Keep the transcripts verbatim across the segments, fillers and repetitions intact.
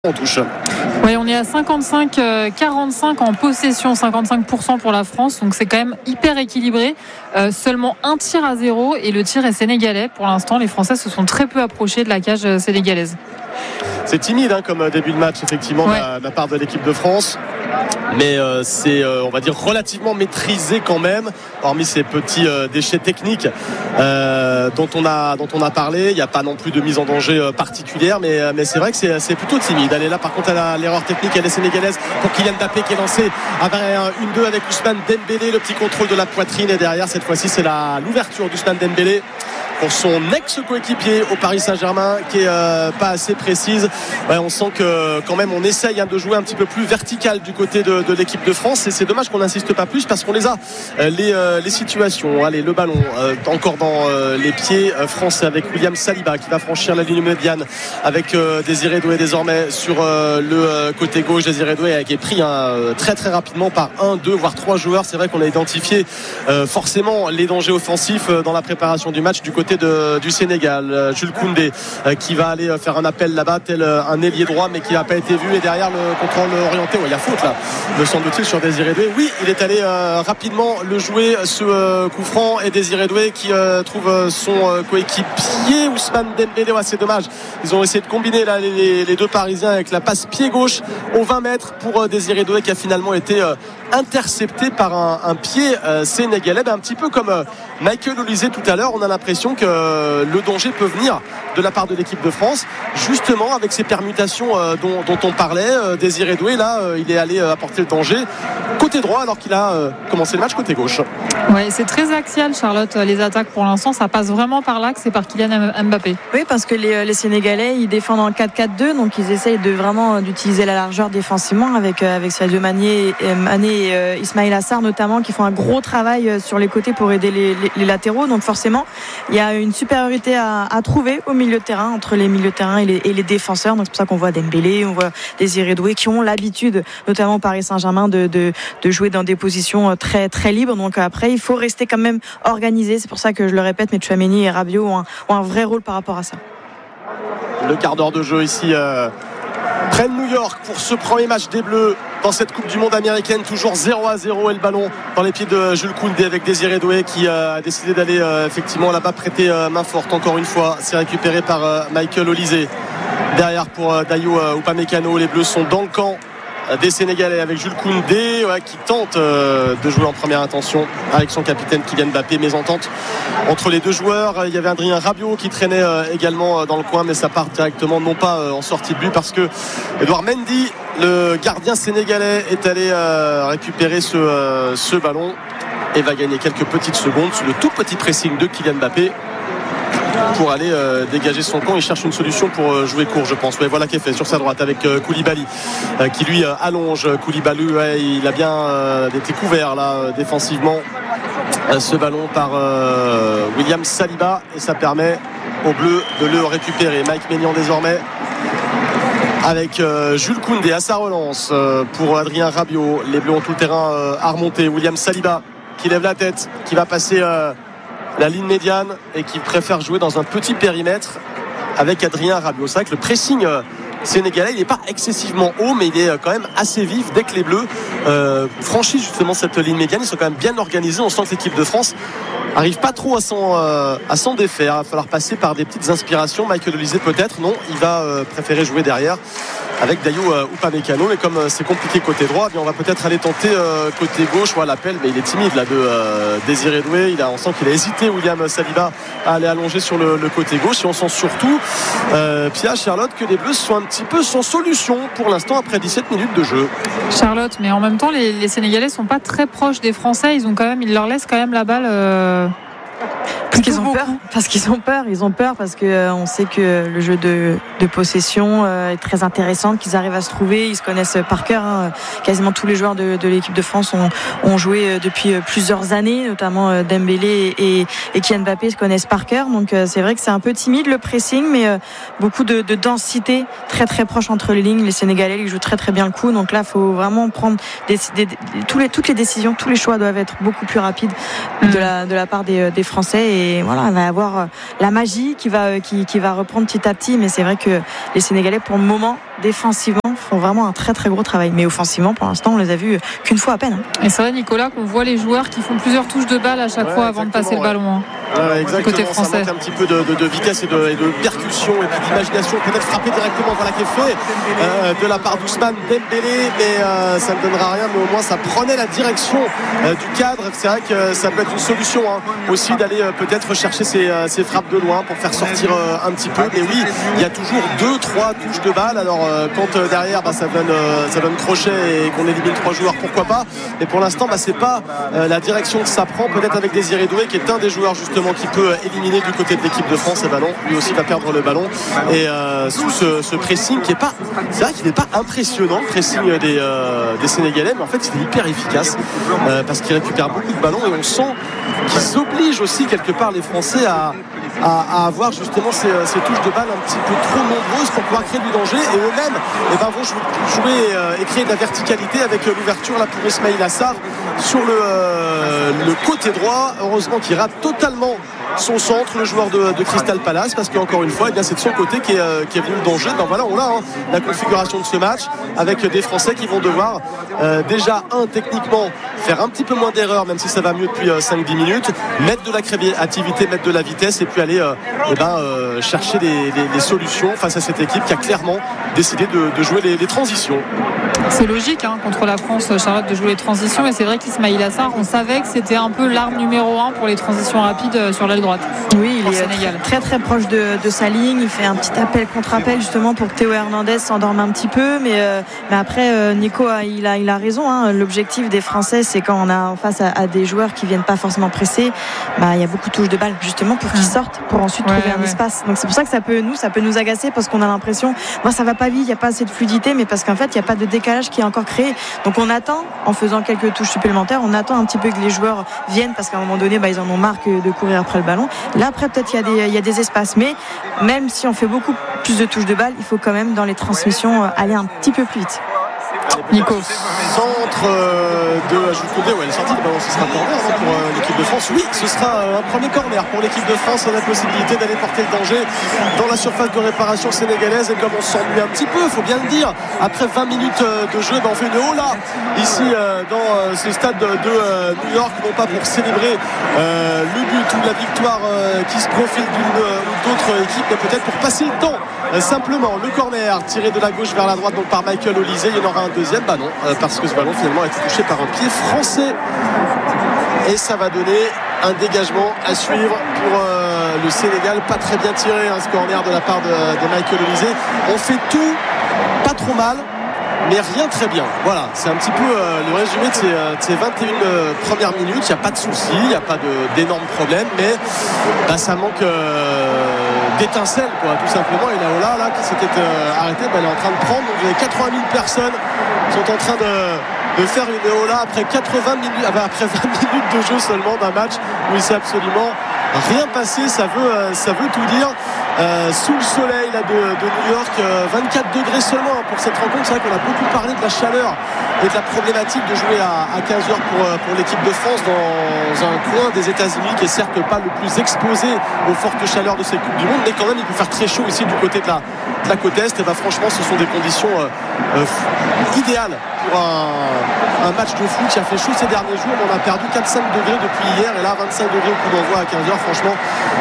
On touche. Oui, on est à cinquante-cinq quarante-cinq en possession, cinquante-cinq pour cent pour la France, donc c'est quand même hyper équilibré. Euh, seulement un tir à zéro et le tir est sénégalais. Pour l'instant, les Français se sont très peu approchés de la cage sénégalaise. C'est timide hein, comme début de match, effectivement, ouais. de, la, de la part de l'équipe de France. Mais euh, c'est, euh, on va dire, relativement maîtrisé quand même, hormis ces petits euh, déchets techniques euh, dont, on a, dont on a parlé. Il n'y a pas non plus de mise en danger euh, particulière, mais, euh, mais c'est vrai que c'est, c'est plutôt timide. Elle est là, par contre, elle a l'erreur technique, elle est sénégalaise pour Kylian Mbappé qui est lancé avec un une deux avec Ousmane Dembélé, le petit contrôle de la poitrine. Et derrière, cette fois-ci, c'est la, l'ouverture d'Ousmane Dembélé pour son ex-coéquipier au Paris Saint-Germain qui est euh, pas assez précise. Ouais, on sent que quand même on essaye hein, de jouer un petit peu plus vertical du côté de, de l'équipe de France, et c'est dommage qu'on n'insiste pas plus parce qu'on les a euh, les, euh, les situations. Allez, le ballon euh, encore dans euh, les pieds euh, français avec William Saliba qui va franchir la ligne médiane avec euh, Désiré Doué désormais sur euh, le euh, côté gauche. Désiré Doué qui est pris hein, très très rapidement par un, deux voire trois joueurs. C'est vrai qu'on a identifié euh, forcément les dangers offensifs euh, dans la préparation du match du côté De, du Sénégal. euh, Jules Koundé euh, qui va aller euh, faire un appel là-bas tel euh, un ailier droit mais qui n'a pas été vu, et derrière le contrôle orienté, ouais, il y a faute là me semble-t-il sur Désiré Doué. Oui, il est allé euh, rapidement le jouer ce euh, coup franc, et Désiré Doué qui euh, trouve euh, son euh, coéquipier Ousmane Dembélé. Ouais, c'est dommage, ils ont essayé de combiner là, les, les deux Parisiens avec la passe pied gauche au vingt mètres pour euh, Désiré Doué qui a finalement été euh, intercepté par un, un pied euh, sénégalais. Ben, un petit peu comme euh, Michael Olise tout à l'heure, on a l'impression que euh, le danger peut venir de la part de l'équipe de France, justement avec ces permutations euh, dont, dont on parlait. euh, Désiré Doué là euh, il est allé euh, apporter le danger côté droit alors qu'il a euh, commencé le match côté gauche. Ouais, c'est très axial, Charlotte, les attaques pour l'instant ça passe vraiment par là, que c'est par Kylian Mbappé. Oui, parce que les, les Sénégalais ils défendent en quatre quatre deux, donc ils essayent de vraiment d'utiliser la largeur défensivement avec, avec Sadio Mané et, Mané et euh, Ismaïla Sarr notamment, qui font un gros travail sur les côtés pour aider les, les, les latéraux. Donc forcément il y a une supériorité à, à trouver au milieu de terrain entre les milieux de terrain et les, et les défenseurs. Donc c'est pour ça qu'on voit Dembélé, on voit Désiré Doué qui ont l'habitude, notamment au Paris Saint-Germain, de, de, de jouer dans des positions très, très libres. Donc après il faut rester quand même organisé. C'est pour ça que je le répète, mais Tchouaméni et Rabiot ont un, ont un vrai rôle par rapport à ça. Le quart d'heure de jeu ici euh, près de New York pour ce premier match des Bleus dans cette Coupe du Monde américaine, toujours zéro à zéro, et le ballon dans les pieds de Jules Koundé avec Désiré Doué qui euh, a décidé d'aller euh, effectivement là-bas prêter euh, main forte encore une fois. C'est récupéré par euh, Michael Olise derrière pour euh, Dayot euh, Upamecano. Les Bleus sont dans le camp des Sénégalais avec Jules Koundé ouais, qui tente euh, de jouer en première intention avec son capitaine Kylian Mbappé. Mésentente entre les deux joueurs. Il y avait Adrien Rabiot qui traînait euh, également euh, dans le coin, mais ça part directement non pas euh, en sortie de but, parce que Edouard Mendy, le gardien sénégalais, est allé euh, récupérer ce, euh, ce ballon et va gagner quelques petites secondes sous le tout petit pressing de Kylian Mbappé pour aller euh, dégager son camp. Il cherche une solution pour euh, jouer court, je pense. Ouais, voilà qui est fait sur sa droite avec euh, Koulibaly euh, qui lui euh, allonge. Koulibaly, ouais, il a bien euh, été couvert là euh, défensivement euh, ce ballon par euh, William Saliba, et ça permet aux Bleus de le récupérer. Mike Maignan désormais avec euh, Jules Koundé à sa relance euh, pour Adrien Rabiot. Les Bleus ont tout le terrain euh, à remonter. William Saliba qui lève la tête, qui va passer euh, la ligne médiane et qui préfère jouer dans un petit périmètre avec Adrien Rabiot. C'est vrai que le pressing euh, sénégalais il n'est pas excessivement haut, mais il est euh, quand même assez vif. Dès que les Bleus euh, franchissent justement cette ligne médiane, ils sont quand même bien organisés. On sent que l'équipe de France arrive pas trop à s'en, euh, à s'en défaire. Il va falloir passer par des petites inspirations. Michael Olise peut-être, non, il va euh, préférer jouer derrière avec Dayot euh, Upamecano. Mais comme euh, c'est compliqué côté droit, eh bien, on va peut-être aller tenter euh, côté gauche. Voilà l'appel, mais il est timide là de euh, Désiré Doué. Il a, on sent qu'il a hésité, William Saliba, à aller allonger sur le, le côté gauche. Et on sent surtout, euh, Pia, Charlotte, que les Bleus sont un petit peu sans solution pour l'instant après dix-sept minutes de jeu. Charlotte, mais en même temps les, les Sénégalais sont pas très proches des Français. Ils ont quand même, ils leur laissent quand même la balle. Euh... Parce qu'ils ont peur, parce qu'ils ont peur, ils ont peur parce que euh, on sait que le jeu de, de possession euh, est très intéressant, qu'ils arrivent à se trouver, ils se connaissent par cœur. Hein. Quasiment tous les joueurs de, de l'équipe de France ont, ont joué depuis plusieurs années, notamment euh, Dembélé et, et Kylian Mbappé se connaissent par cœur. Donc euh, c'est vrai que c'est un peu timide le pressing, mais euh, beaucoup de, de densité, très très proche entre les lignes. Les Sénégalais ils jouent très très bien le coup. Donc là, il faut vraiment prendre des, des, des, tous les, toutes les décisions, tous les choix doivent être beaucoup plus rapides de la, de la part des, des Français. Français et voilà, il va y avoir la magie qui va, qui, qui va reprendre petit à petit. Mais c'est vrai que les Sénégalais, pour le moment, défensivement, font vraiment un très très gros travail. Mais offensivement, pour l'instant, on les a vus qu'une fois à peine. Et c'est vrai, Nicolas, qu'on voit les joueurs qui font plusieurs touches de balle à chaque ouais, fois avant de passer ouais. le ballon. Hein. Ouais, exactement, côté français. Ça manque un petit peu de, de, de vitesse et de, et de percussion et puis d'imagination, peut-être frapper directement, voilà qui est fait euh, de la part d'Ousmane Dembélé, mais euh, ça ne donnera rien, mais au moins ça prenait la direction euh, du cadre. C'est vrai que ça peut être une solution hein, aussi d'aller euh, peut-être chercher ces, euh, ces frappes de loin pour faire sortir euh, un petit peu, mais oui, il y a toujours deux, trois touches de balle. Alors euh, quand euh, derrière bah, ça donne euh, ça donne crochet et qu'on élimine trois joueurs, pourquoi pas, mais pour l'instant bah, c'est pas euh, la direction que ça prend, peut-être avec Désiré Doué qui est un des joueurs justement qui peut éliminer du côté de l'équipe de France. Et ballon, lui aussi va perdre le ballon et euh, sous ce, ce pressing qui est pas, c'est vrai qu'il n'est pas impressionnant, le pressing des, euh, des Sénégalais, mais en fait il est hyper efficace euh, parce qu'il récupère beaucoup de ballons et on sent qu'ils obligent aussi quelque part les Français à À, à avoir justement ces, ces touches de balle un petit peu trop nombreuses pour pouvoir créer du danger, et eux-mêmes eh ben, vont jouer euh, et créer de la verticalité avec euh, l'ouverture là pour Ismail Assar sur le, euh, le côté droit. Heureusement qu'il rate totalement son centre, le joueur de, de Crystal Palace, parce qu'encore une fois eh bien, c'est de son côté qui est, euh, qui est venu le danger. Ben, voilà, on a hein, la configuration de ce match avec des Français qui vont devoir euh, déjà un techniquement faire un petit peu moins d'erreurs, même si ça va mieux depuis euh, cinq dix minutes, mettre de la créativité, mettre de la vitesse et puis aller euh, eh ben, euh, chercher des, des, des solutions face à cette équipe qui a clairement décidé de, de jouer les, les transitions. C'est logique hein, contre la France, Charlotte, de jouer les transitions, et c'est vrai qu'Ismail Assar, on savait que c'était un peu l'arme numéro un pour les transitions rapides sur l'aile droite. Oui, il est Sénégal. très très proche de, de sa ligne, il fait un petit appel contre-appel justement pour que Théo Hernandez s'endorme un petit peu, mais, euh, mais après euh, Nico a, il, a, il a raison hein. L'objectif des Français, c'est quand on a en face à, à des joueurs qui viennent pas forcément presser, bah, il y a beaucoup de touches de balle justement pour qu'ils sortent, pour ensuite ouais, trouver un ouais. espace. Donc c'est pour ça que ça peut nous, ça peut nous agacer, parce qu'on a l'impression, moi ça va pas vite, il n'y a pas assez de fluidité, mais parce qu'en fait il n'y a pas de décalage qui est encore créé. Donc on attend, en faisant quelques touches supplémentaires, on attend un petit peu que les joueurs viennent, parce qu'à un moment donné bah, ils en ont marre de courir après le ballon. Là après peut-être il y a des, il y a des espaces, mais même si on fait beaucoup plus de touches de balle, il faut quand même dans les transmissions aller un petit peu plus vite. Nico, centre euh, de Jules Koundé, ouais, elle est sortie du ballon, ce sera corner hein, pour euh, l'équipe de France. Oui, ce sera euh, un premier corner pour l'équipe de France. On a la possibilité d'aller porter le danger dans la surface de réparation sénégalaise, et comme on s'ennuie un petit peu, il faut bien le dire, après vingt minutes euh, de jeu, ben, on fait une hola ici euh, dans euh, ce stade de, de euh, New York, non pas pour célébrer euh, le but ou la victoire euh, qui se profile d'une euh, ou d'autres équipes, mais peut-être pour passer le temps euh, simplement. Le corner tiré de la gauche vers la droite donc par Michael Olise, il y en aura un deuxième, bah non, euh, parce que ce ballon finalement a été touché par un pied français, et ça va donner un dégagement à suivre pour euh, le Sénégal. Pas très bien tiré hein, ce corner de la part de, de Michael Olise. On fait tout pas trop mal, mais rien très bien. Voilà, c'est un petit peu euh, le résumé de ces, euh, de ces vingt et une euh, premières minutes. Il n'y a pas de soucis, il n'y a pas de, d'énormes problèmes, mais bah, ça manque euh, d'étincelles, quoi, tout simplement. Et là, là, là qui s'était euh, arrêté, bah, elle est en train de prendre. Donc, vous avez quatre-vingt mille personnes qui sont en train de, de faire une Néola après quatre-vingts minutes, ah bah, après vingt minutes de jeu seulement d'un match où il s'est absolument rien passé. Ça veut, euh, ça veut tout dire. Euh, sous le soleil là, de, de New York, euh, vingt-quatre degrés seulement hein, pour cette rencontre. C'est vrai qu'on a beaucoup parlé de la chaleur et de la problématique de jouer à, à quinze heures pour, pour l'équipe de France dans un coin des États-Unis qui est certes pas le plus exposé aux fortes chaleurs de cette Coupe du Monde, mais quand même il peut faire très chaud ici du côté de la, de la côte Est. Et bah, franchement ce sont des conditions euh, euh, idéales pour un, un match de foot. Il a fait chaud ces derniers jours, on a perdu quatre cinq degrés depuis hier, et là vingt-cinq degrés au coup d'envoi à quinze heures. Franchement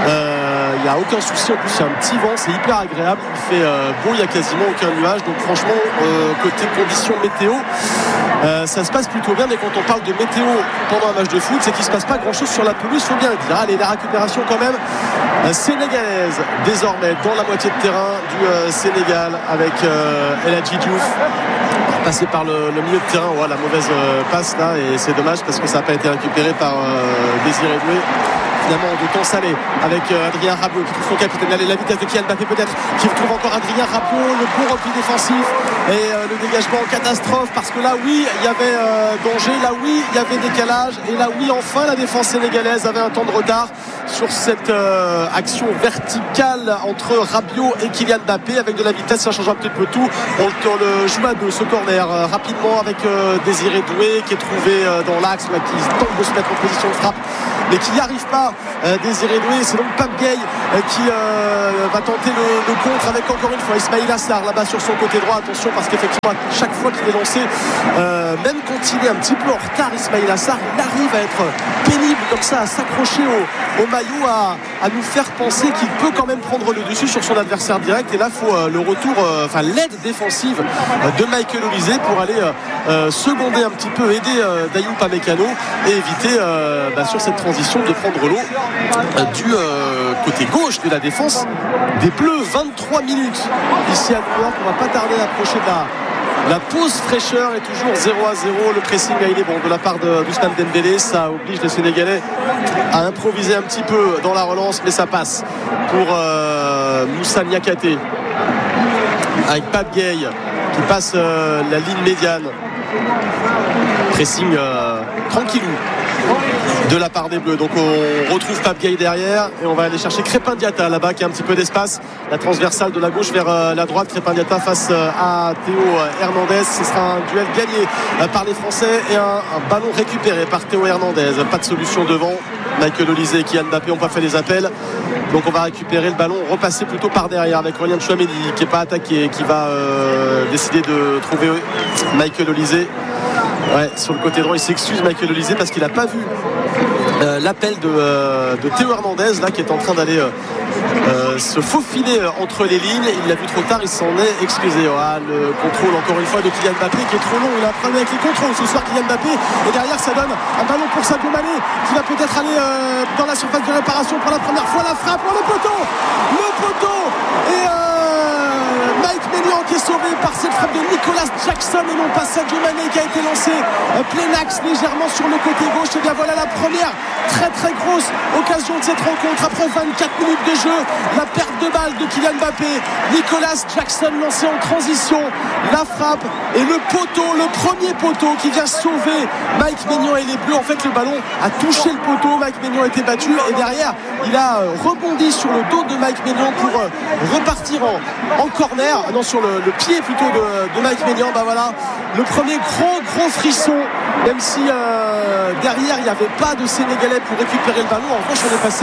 euh, il n'y a aucun souci. En plus il y a un petit vent, c'est hyper agréable, il fait euh, beau, il n'y a quasiment aucun nuage. Donc franchement euh, côté conditions météo euh, ça se passe plutôt bien. Mais quand on parle de météo pendant un match de foot, c'est qu'il ne se passe pas grand chose sur la pelouse, il faut bien le dire. Allez, la récupération quand même euh, sénégalaise désormais dans la moitié de terrain du euh, Sénégal avec euh, El Hadji Diouf passé par le, le milieu de terrain. Ouais, la mauvaise euh, passe là, et c'est dommage parce que ça n'a pas été récupéré par euh, Désiré Doué. Finalement de temps salé avec euh, Adrien Rabiot qui trouve son capitaine. Allez, la vitesse de Kylian Mbappé peut-être qui retrouve encore Adrien Rabiot, le bon repli défensif et euh, le dégagement en catastrophe, parce que là oui il y avait euh, danger, là oui il y avait décalage, et là oui enfin la défense sénégalaise avait un temps de retard sur cette euh, action verticale entre Rabiot et Kylian Mbappé. Avec de la vitesse ça change un petit peu tout. On, on le joue à deux ce corner euh, rapidement avec euh, Désiré Doué qui est trouvé euh, dans l'axe, ouais, qui tente de se mettre en position de frappe mais qui n'y arrive pas euh, Désiré Doué. C'est donc Pape Gueye euh, qui euh, va tenter le, le contre avec encore une fois Ismaïla Sarr là-bas sur son côté droit. Attention parce qu'effectivement chaque fois qu'il est lancé, euh, même quand il est un petit peu en retard, Ismaïla Sarr, il arrive à être pénible comme ça, à s'accrocher au, au maillot, à, à nous faire penser qu'il peut quand même prendre le dessus sur son adversaire direct. Et là il faut euh, le retour, euh, enfin l'aide défensive euh, de Michael Olise pour aller euh, euh, seconder un petit peu, aider euh, Dayou Upamecano et éviter euh, bah, sur cette transition de prendre l'eau euh, du euh, côté gauche de la défense des Bleus. Vingt-trois minutes ici à New York. On va pas tarder à approcher de la La pause fraîcheur est toujours zéro à zéro. Le pressing il est bon de la part de d'Ousmane Dembélé. Ça oblige les Sénégalais à improviser un petit peu dans la relance, mais ça passe pour euh, Moussa Niakhaté avec Pape Gueye qui passe euh, la ligne médiane. Pressing euh, tranquillou de la part des Bleus. Donc on retrouve Pape Gueye derrière et on va aller chercher Crépin Diatta là-bas qui a un petit peu d'espace. La transversale de la gauche vers euh, la droite. Crépin Diatta face euh, à Théo Hernandez. Ce sera un duel gagné euh, par les Français et un, un ballon récupéré par Théo Hernandez. Pas de solution devant. Michael Olise et Kylian Mbappé n'ont pas fait les appels. Donc on va récupérer le ballon, repasser plutôt par derrière avec Aurélien Tchouaméni qui n'est pas attaqué, qui va euh, décider de trouver Michael Olise. Ouais, sur le côté droit, il s'excuse Michael Olise parce qu'il n'a pas vu euh, l'appel de, euh, de Théo Hernandez là qui est en train d'aller euh, euh, se faufiler entre les lignes. Il l'a vu trop tard, il s'en est excusé. Ah, le contrôle encore une fois de Kylian Mbappé qui est trop long. Il a un problème avec les contrôles ce soir, Kylian Mbappé. Et derrière, ça donne un ballon pour Sadio Mané qui va peut-être aller euh, dans la surface de réparation pour la première fois. La frappe, oh, le poteau, le poteau et euh, Mike Maignan qui est sauvé par cette frappe de Nicolas Jackson et non pas Sadio Mané qui a été lancé euh, plein axe légèrement sur le côté gauche. Et bien voilà la première très très grosse occasion de cette rencontre après vingt-quatre minutes de jeu. La perte de balle de Kylian Mbappé, Nicolas Jackson lancé en transition, la frappe et le poteau, le premier poteau qui vient sauver Mike Maignan et les Bleus. En fait le ballon a touché le poteau, Mike Maignan a été battu et derrière il a rebondi sur le dos de Mike Maignan pour repartir en, en corner, non sur le, le pied plutôt de, de Mike Maignan. Bah voilà le premier gros gros frisson, même si euh, derrière il n'y avait pas de Sénégalais pour récupérer le ballon. En revanche on est passé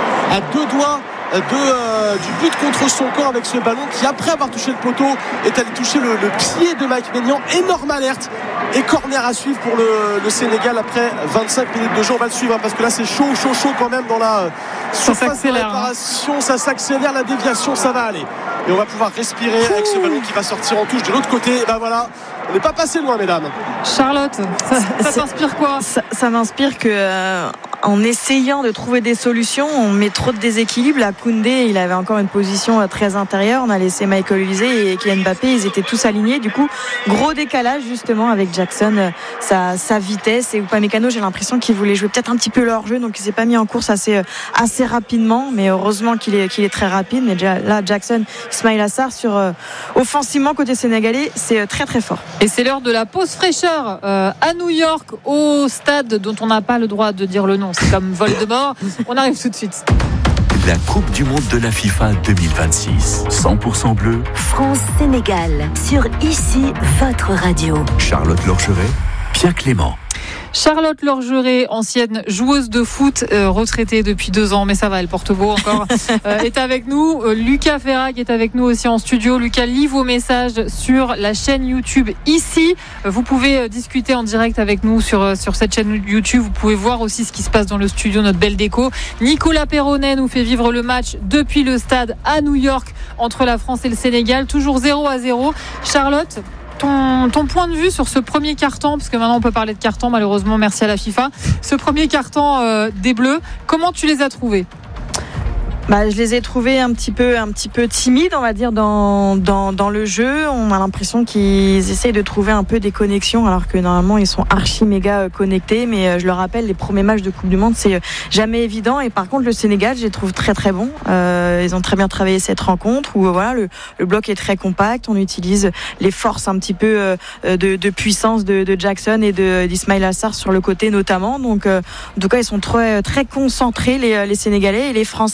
à deux doigts de, euh, du but contre son camp avec ce ballon qui après avoir touché le poteau est allé toucher le, le pied de Mike Maignan. Énorme alerte et corner à suivre pour le, le Sénégal après vingt-cinq minutes de jeu. On va le suivre hein, parce que là c'est chaud chaud chaud quand même dans la surface de réparation. Hein. Ça s'accélère, la déviation ça va aller et on va pouvoir respirer avec ce ballon qui va sortir en touche de l'autre côté. Et ben voilà, on n'est pas passé loin mesdames. Charlotte, ça, ça t'inspire quoi? Ça, ça m'inspire que euh, en essayant de trouver des solutions, on met trop de déséquilibre. La Koundé, il avait encore une position très intérieure. On a laissé Michael Olise et Kylian Mbappé, ils étaient tous alignés. Du coup, gros décalage justement avec Jackson, sa, sa vitesse. Et Upamecano, j'ai l'impression qu'il voulait jouer peut-être un petit peu leur jeu, donc il s'est pas mis en course assez, assez rapidement. Mais heureusement qu'il est, qu'il est très rapide. Mais déjà, là, Jackson, Ismaïla Sarr sur euh, offensivement côté sénégalais, c'est très très fort. Et c'est l'heure de la pause fraîcheur euh, à New York, au stade dont on n'a pas le droit de dire le nom. C'est comme Voldemort. On arrive tout de suite. La Coupe du Monde de la FIFA deux mille vingt-six. cent pour cent bleu. France-Sénégal. Sur Ici, votre radio. Charlotte Lorgeret, Pierre Clément. Charlotte Lorgeret, ancienne joueuse de foot, euh, retraitée depuis deux ans, mais ça va, elle porte beau encore, euh, est avec nous. Euh, Lucas Ferrag est avec nous aussi en studio. Lucas, lis vos messages sur la chaîne YouTube Ici. Euh, vous pouvez euh, discuter en direct avec nous sur, euh, sur cette chaîne YouTube. Vous pouvez voir aussi ce qui se passe dans le studio, notre belle déco. Nicolas Perronnet nous fait vivre le match depuis le stade à New York entre la France et le Sénégal. Toujours zéro à zéro. Charlotte, Ton, ton point de vue sur ce premier carton, parce que maintenant on peut parler de carton malheureusement, merci à la FIFA, ce premier carton euh, des Bleus, comment tu les as trouvés? Bah, je les ai trouvés un petit peu, un petit peu timides, on va dire, dans, dans, dans le jeu. On a l'impression qu'ils essayent de trouver un peu des connexions, alors que normalement ils sont archi méga connectés. Mais je le rappelle, les premiers matchs de Coupe du Monde, c'est jamais évident. Et par contre, le Sénégal, je les trouve très très bons. Euh, ils ont très bien travaillé cette rencontre où voilà, le, le bloc est très compact. On utilise les forces un petit peu de, de puissance de, de Jackson et de, d'Ismaïla Sarr sur le côté notamment. Donc, euh, en tout cas, ils sont très, très concentrés, les, les Sénégalais et les Français. Je pense que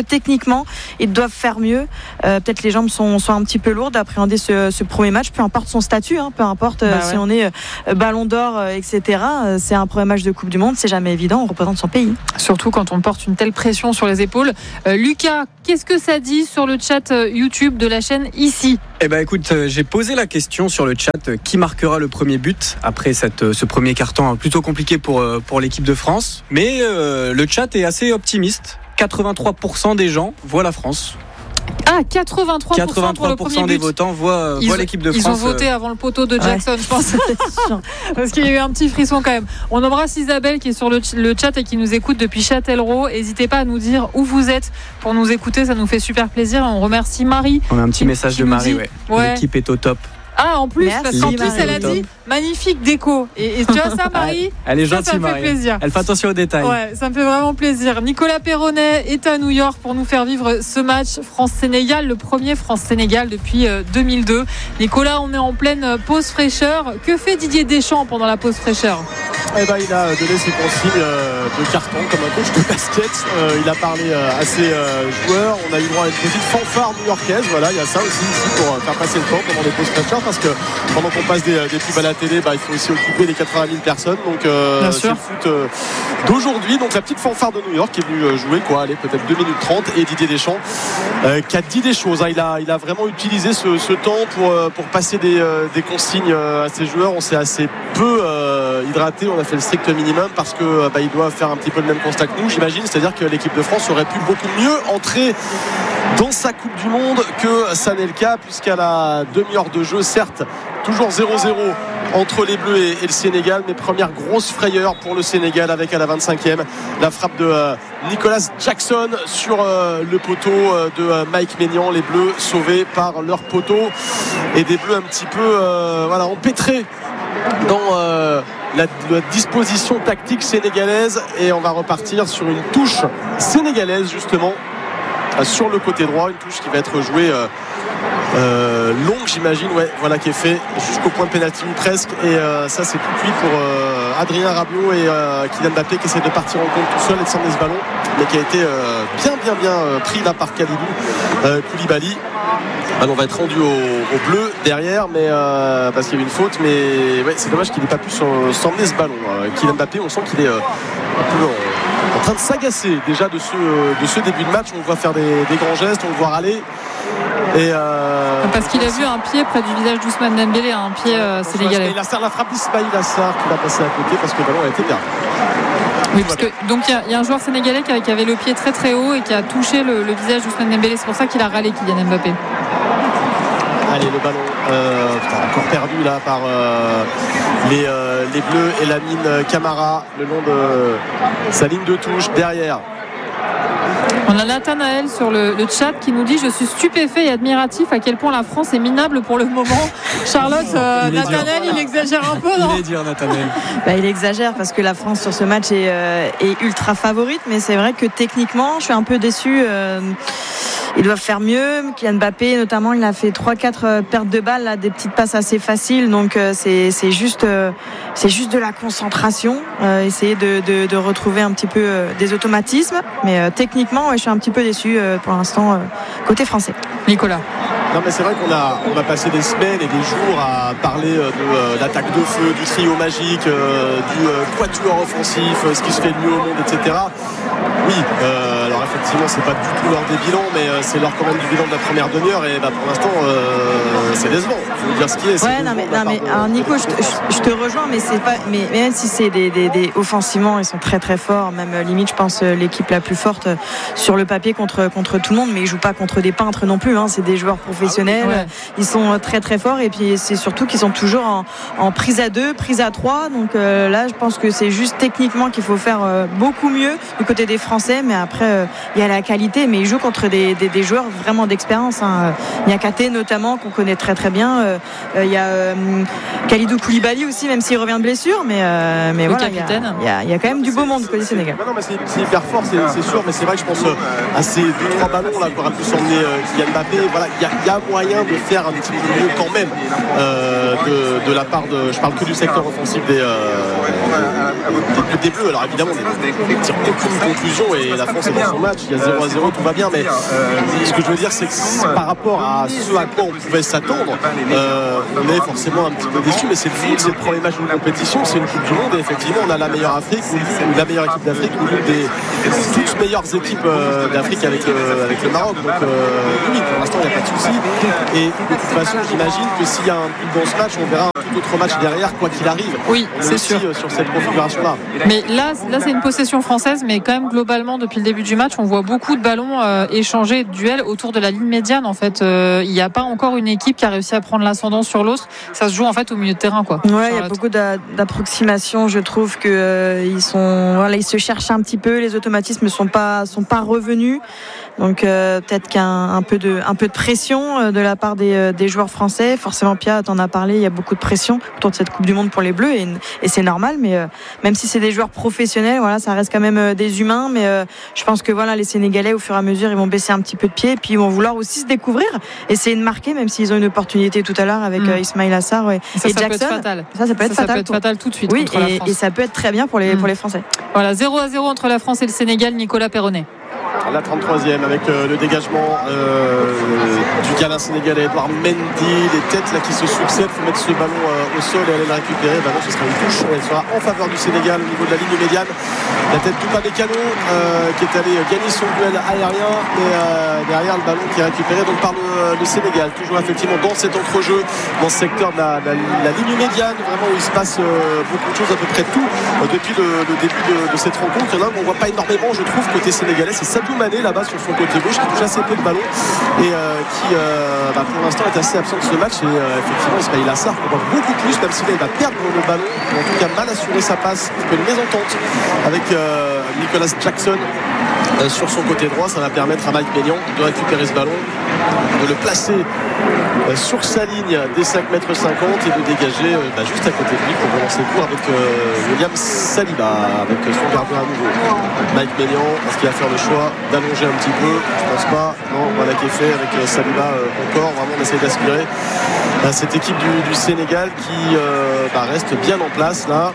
techniquement, ils doivent faire mieux. Euh, peut-être les jambes sont, sont un petit peu lourdes d'appréhender ce, ce premier match, peu importe son statut, hein, peu importe bah euh, ouais. si on est euh, Ballon d'Or, euh, et cetera. Euh, c'est un premier match de Coupe du Monde, c'est jamais évident, on représente son pays. Surtout quand on porte une telle pression sur les épaules. Euh, Lucas, qu'est-ce que ça dit sur le chat YouTube de la chaîne ici ? Eh ben écoute, euh, j'ai posé la question sur le chat, euh, qui marquera le premier but après cette, euh, ce premier carton hein, plutôt compliqué pour, euh, pour l'équipe de France. Mais euh, le chat est assez optimiste. quatre-vingt-trois pour cent des gens voient la France. Ah, quatre-vingt-trois pour cent, quatre-vingt-trois pour le pour cent premier des but. votants voient, voient l'équipe de France. Ils ont voté avant le poteau de Jackson, ouais. je pense. Parce qu'il y a eu un petit frisson quand même. On embrasse Isabelle qui est sur le, le chat et qui nous écoute depuis Châtellerault. N'hésitez pas à nous dire où vous êtes pour nous écouter, ça nous fait super plaisir. On remercie Marie. On a un petit qui, message qui de Marie, dit, ouais. ouais. L'équipe est au top. Ah, en plus, Merci, parce qu'en plus, Marie. elle a dit magnifique déco. Et, et tu vois ça, Marie ? Elle est ça, gentille, ça me fait Marie. plaisir. Elle fait attention aux détails. Ouais, ça me fait vraiment plaisir. Nicolas Perronnet est à New York pour nous faire vivre ce match France-Sénégal, le premier France-Sénégal depuis deux mille deux. Nicolas, on est en pleine pause fraîcheur. Que fait Didier Deschamps pendant la pause fraîcheur ? Eh ben, il a donné ses consignes de carton comme un coach de basket. Euh, il a parlé à ses euh, joueurs. On a eu droit à une petite fanfare new-yorkaise. Voilà, il y a ça aussi ici pour faire passer le temps pendant les pauses fraîcheurs, parce que pendant qu'on passe des, des pubs à la télé, bah, il faut aussi occuper les quatre-vingt mille personnes. Donc euh, c'est le foot euh, d'aujourd'hui. Donc la petite fanfare de New York qui est venue jouer quoi, allez, peut-être deux minutes trente, et Didier Deschamps euh, qui a dit des choses. Hein. Il, a, il a vraiment utilisé ce, ce temps pour, pour passer des, euh, des consignes à ses joueurs. On s'est assez peu euh, hydraté. On a fait le strict minimum parce que bah, il doit faire un petit peu le même constat que nous, j'imagine, c'est-à-dire que l'équipe de France aurait pu beaucoup mieux entrer dans sa Coupe du Monde que ça n'est le cas, puisqu'à la demi-heure de jeu, certes, toujours zéro zéro entre les Bleus et, et le Sénégal, mais première grosse frayeur pour le Sénégal avec à la vingt-cinquième la frappe de euh, Nicolas Jackson sur euh, le poteau euh, de euh, Mike Maignan. Les Bleus sauvés par leur poteau, et des Bleus un petit peu euh, voilà, empêtrés dans euh, la, la disposition tactique sénégalaise, et on va repartir sur une touche sénégalaise justement euh, sur le côté droit, une touche qui va être jouée euh, euh, longue, j'imagine, ouais, voilà, qui est fait jusqu'au point de pénalty presque, et euh, ça c'est tout cuit pour euh, Adrien Rabiot et euh, Kylian Mbappé qui essaie de partir en compte tout seul et de s'emmener ce ballon, mais qui a été euh, bien bien bien euh, pris là par Kalidou euh, Koulibaly. Alors on va être rendu au, au bleu derrière, mais euh, parce qu'il y a eu une faute, mais ouais, c'est dommage qu'il n'ait pas pu s'emmener ce ballon. Euh, Kylian Mbappé, on sent qu'il est euh, un peu en, en train de s'agacer déjà de ce, de ce début de match. On le voit faire des, des grands gestes, on le voit râler. Et euh, parce qu'il a vu un pied près du visage d'Ousmane Dembélé, un pied euh, sénégalais. Il a serré la frappe d'Ismaïl Assar qui va passer à côté parce que le ballon a été perdu. Oui, parce que donc il y, y a un joueur sénégalais qui, a, qui avait le pied très très haut et qui a touché le, le visage d'Ousmane Dembélé. C'est pour ça qu'il a râlé Kylian Mbappé. Allez, le ballon euh, putain, encore perdu là par euh, les, euh, les Bleus, et Lamine Camara le long de sa ligne de touche derrière. On a Nathanaël sur le, le chat qui nous dit: je suis stupéfait et admiratif à quel point la France est minable pour le moment. Charlotte, euh, Nathanaël, il exagère un peu, non? Il est dur, Nathanaël. Bah, il exagère parce que la France sur ce match est, euh, est ultra favorite, mais c'est vrai que techniquement, je suis un peu déçu. Euh, Ils doivent faire mieux. Kylian Mbappé, notamment, il a fait trois quatre pertes de balles, là, des petites passes assez faciles. Donc, euh, c'est, c'est, juste, euh, c'est juste de la concentration. Euh, essayer de, de, de retrouver un petit peu euh, des automatismes. Mais euh, techniquement, ouais, je suis un petit peu déçu euh, pour l'instant, euh, côté français. Nicolas. Non, mais c'est vrai qu'on a, on a passé des semaines et des jours à parler de euh, l'attaque de feu, du trio magique, euh, du euh, quatuor offensif, euh, ce qui se fait de mieux au monde, et cetera. Oui, euh, alors effectivement, c'est pas du tout l'heure des bilans, mais euh, c'est l'heure quand même du bilan de la première demi-heure, et bah, pour l'instant, euh, c'est décevant. Il faut dire ce qui est. Ouais, non, mais, non, mais alors, Nico, je te, je, je te rejoins, mais c'est pas, mais même si c'est des, des, des offensivement, ils sont très très forts, même limite, je pense l'équipe la plus forte sur le papier contre contre tout le monde, mais ils jouent pas contre des peintres non plus. Hein, c'est des joueurs professionnels, ah oui, ouais. Ils sont très très forts, et puis c'est surtout qu'ils sont toujours en, en prise à deux, prise à trois. Donc euh, là, je pense que c'est juste techniquement qu'il faut faire euh, beaucoup mieux du côté des Français, mais après euh, il y a la qualité, mais ils jouent contre des, des, des joueurs vraiment d'expérience. Hein. Il y a Katé notamment qu'on connaît très très bien. Euh, il y a euh, Kalidou Koulibaly aussi, même s'il revient de blessure, mais euh, mais le voilà, il y, il, y a, il y a quand même du beau monde du côté Sénégal. Non, mais c'est, c'est hyper fort, c'est, c'est sûr, mais c'est vrai que je pense euh, à ces deux trois ballons là qu'aurait pu s'emmener euh, Kylian Mbappé. Voilà, il y, y a moyen de faire un petit peu mieux quand même, euh, de, de la part de, je parle que du secteur offensif des, euh, des, des Bleus. Alors évidemment, on ne tire aucune conclusion et la France est dans son match, il y a zéro à zéro, tout va bien, mais ce que je veux dire, c'est que par rapport à ce à quoi on pouvait s'attendre, euh, on est forcément un petit peu déçu, mais c'est le foot, c'est le premier match d'une compétition, c'est une Coupe du Monde et effectivement on a la meilleure Afrique ou la meilleure équipe d'Afrique ou l'une des toutes meilleures équipes euh, d'Afrique avec, euh, avec le Maroc. Donc euh, oui, pour l'instant il n'y a pas de souci. Et de toute façon, j'imagine que s'il y a un but dans ce match, on verra un tout autre match derrière, quoi qu'il arrive. Oui, c'est sûr. Euh, sur cette configuration-là. Mais là, là c'est une possession française, mais quand même globalement depuis le début du match, on voit beaucoup de ballons euh, échangés, de duels autour de la ligne médiane. En fait, euh, il n'y a pas encore une équipe qui a réussi à prendre l'ascendant sur l'autre. Ça se joue en fait au milieu de terrain, quoi. Ouais, il y a beaucoup d'approximations. Je trouve que euh, ils sont, voilà, ils se cherchent un petit peu. Les automatismes sont pas, sont pas revenus. Donc euh, peut-être qu'un un peu de, un peu de pression euh, de la part des, euh, des joueurs français. Forcément, Pia, t'en as parlé. Il y a beaucoup de pression autour de cette Coupe du Monde pour les Bleus et, et c'est normal. Mais euh, même si c'est des joueurs professionnels, voilà, ça reste quand même euh, des humains. Mais euh, je pense que voilà, les Sénégalais, au fur et à mesure, ils vont baisser un petit peu de pied et puis ils vont vouloir aussi se découvrir, essayer de marquer, même s'ils ont une opportunité tout à l'heure avec mmh. euh, Ismail Assar ouais, ça, et ça Jackson. Peut être fatal. Ça, ça peut être ça, fatal. Ça peut être pour... fatal tout de suite. Oui, contre et, la France. Et ça peut être très bien pour les, mmh. pour les Français. Voilà, zéro à zéro entre la France et le Sénégal. Nicolas Perronnet. La trente-troisième avec euh, le dégagement euh, du gamin sénégalais Edouard Mendy, les têtes là qui se succèdent, il faut mettre ce ballon euh, au sol et aller le récupérer. Bah non, ce sera une touche, elle sera en faveur du Sénégal au niveau de la ligne médiane. La tête d'Upamecano euh, qui est allé gagner son duel aérien et euh, derrière le ballon qui est récupéré donc par le, le Sénégal, toujours effectivement dans cet entrejeu, dans ce secteur de la, la, la ligne médiane, vraiment où il se passe euh, beaucoup de choses, à peu près tout euh, depuis le, le début de, de cette rencontre. Il y en a un qu'on voit pas énormément, je trouve, côté sénégalais, c'est Sadio Mané là-bas sur son côté gauche qui touche assez peu de ballon et euh, qui euh, bah, pour l'instant est assez absent de ce match et euh, effectivement Ismail Assar qu'on voit beaucoup plus, même s'il va perdre le ballon, ou en tout cas mal assurer sa passe, un peu une mésentente avec euh, Nicolas Jackson euh, sur son côté droit. Ça va permettre à Mike Maignan de récupérer ce ballon, de le placer euh, sur sa ligne des cinq mètres cinquante et de dégager euh, bah, juste à côté de lui pour relancer le cours avec euh, William Saliba, avec son gardien à nouveau Mike Maignan. Est-ce qu'il va faire le choix d'allonger un petit peu? Je pense pas. Non, voilà qui est fait avec euh, Saliba euh, encore. Vraiment on essaie d'aspirer à cette équipe du, du Sénégal qui euh, bah, reste bien en place là.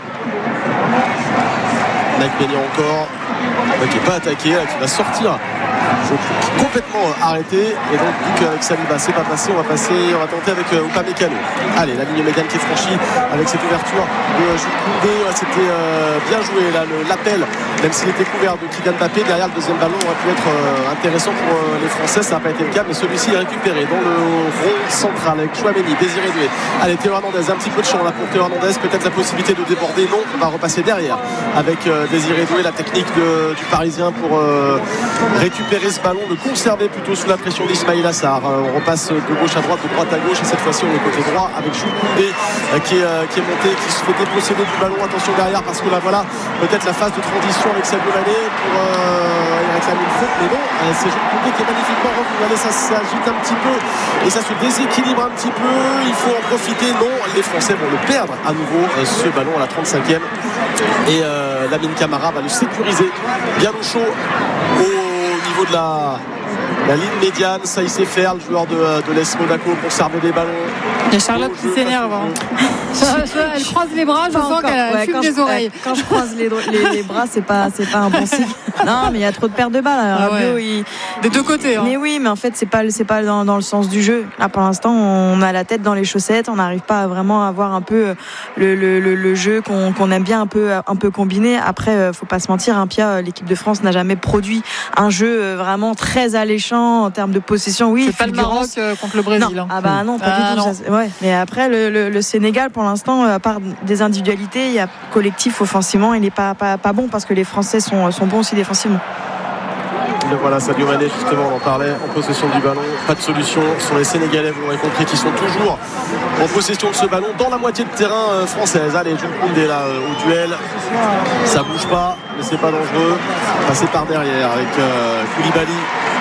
Mike Maignan encore euh, qui n'est pas attaqué, là, qui va sortir complètement arrêté et donc vu qu'avec Saliba c'est pas passé, on va passer, on va tenter avec euh, Upamecano. Allez, la ligne médiane qui est franchie avec cette ouverture de Jules Koundé, c'était euh, bien joué là, le, l'appel, même s'il était couvert de Kylian Mbappé, derrière le deuxième ballon aurait pu être euh, intéressant pour euh, les Français, ça n'a pas été le cas, mais celui-ci est récupéré dans le rond central avec Chouameni, Désiré Doué. Allez, Théo Hernandez, un petit peu de champ là pour Théo Hernandez, peut-être la possibilité de déborder, non, on va repasser derrière avec euh, Désiré Doué, la technique de, du Parisien pour euh, récupérer ce ballon, le conserver plutôt sous la pression d'Ismail Assar. On repasse de gauche à droite, de droite à gauche et cette fois-ci on est côté droit avec Jules Koundé qui est, qui est monté, qui se fait déposséder du ballon. Attention derrière parce que là voilà peut-être la phase de transition avec Sadio Mané pour euh, il réclame une faute, mais non, c'est Jules Koundé qui est magnifiquement revenu. Allez, ça s'agite un petit peu et ça se déséquilibre un petit peu, il faut en profiter. Non, les Français vont le perdre à nouveau ce ballon à la trente-cinquième et euh, Lamine Camara va le sécuriser bien au chaud au niveau de la, la ligne médiane. Ça il sait faire, le joueur de, de l'E S Monaco, conserver des ballons. Il y a Charlotte qui s'énerve. Elle croise les bras, je pas sens encore. qu'elle ouais, fume des oreilles. Quand je croise les, les, les bras, c'est pas, c'est pas un bon signe. Non, mais il y a trop de pertes de balles. Ah Rabiot, ouais. il... Des deux côtés. Hein. Mais oui, mais en fait, c'est pas, c'est pas dans, dans le sens du jeu. Là, pour l'instant, on a la tête dans les chaussettes. On n'arrive pas à vraiment avoir un peu le, le, le, le jeu qu'on, qu'on aime bien un peu, un peu combiné. Après, faut pas se mentir, hein, Pia, l'équipe de France n'a jamais produit un jeu vraiment très alléchant en termes de possession. Oui, c'est pas le Maroc contre le Brésil. Non. Hein. Ah bah non, pas ah du tout. Non. Ça, ouais. Mais après, le, le, le Sénégal, pour l'instant, à part des individualités, il y a collectif offensivement, il n'est pas, pas, pas bon parce que les Français sont, sont bons aussi défensivement. Le voilà, Sadio Mané, justement, on en parlait, en possession du ballon, pas de solution. Ce sont les Sénégalais, vous l'aurez compris, qui sont toujours en possession de ce ballon dans la moitié de terrain euh, française. Allez, Jules Koundé là euh, au duel, ça bouge pas, mais c'est pas dangereux. Passer par derrière avec euh, Koulibaly.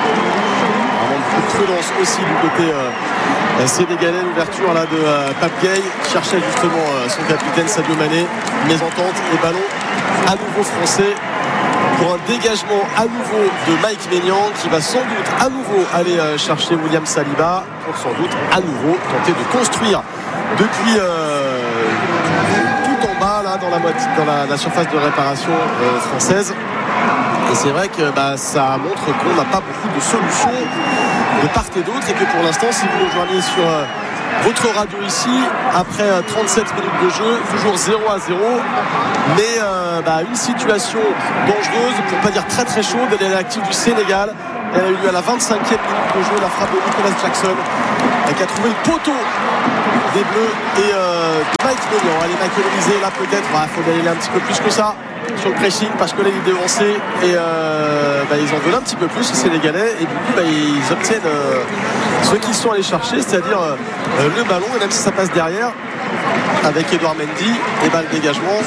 Vraiment beaucoup de prudence aussi du côté euh, sénégalais. L'ouverture là de euh, Pape Gueye qui cherchait justement euh, son capitaine Sadio Mané. Mésentente et ballon à nouveau français pour un dégagement à nouveau de Mike Maignan qui va sans doute à nouveau aller euh, chercher William Saliba pour sans doute à nouveau tenter de construire depuis euh, la, moitié, dans la, la surface de réparation euh, française. Et c'est vrai que bah, ça montre qu'on n'a pas beaucoup de solutions de part et d'autre, et que pour l'instant, si vous nous rejoignez sur euh, votre radio ici, après euh, trente-sept minutes de jeu, toujours zéro à zéro, mais euh, bah, une situation dangereuse, pour ne pas dire très très chaude. Elle est l'active du Sénégal. Elle a eu lieu à la vingt-cinquième minute de jeu, la frappe de Nicolas Jackson, qui a trouvé le poteau des Bleus et euh, de Mike Maignan. Allez, Michael Olise, là peut-être, il bah, faut aller un petit peu plus que ça sur le pressing, parce que là il est devancé et euh, bah, ils en veulent un petit peu plus, les Sénégalais, et du coup bah, ils obtiennent euh, ce qu'ils sont allés chercher, c'est-à-dire euh, le ballon, et même si ça passe derrière avec Edouard Mendy, et bah, le dégagement,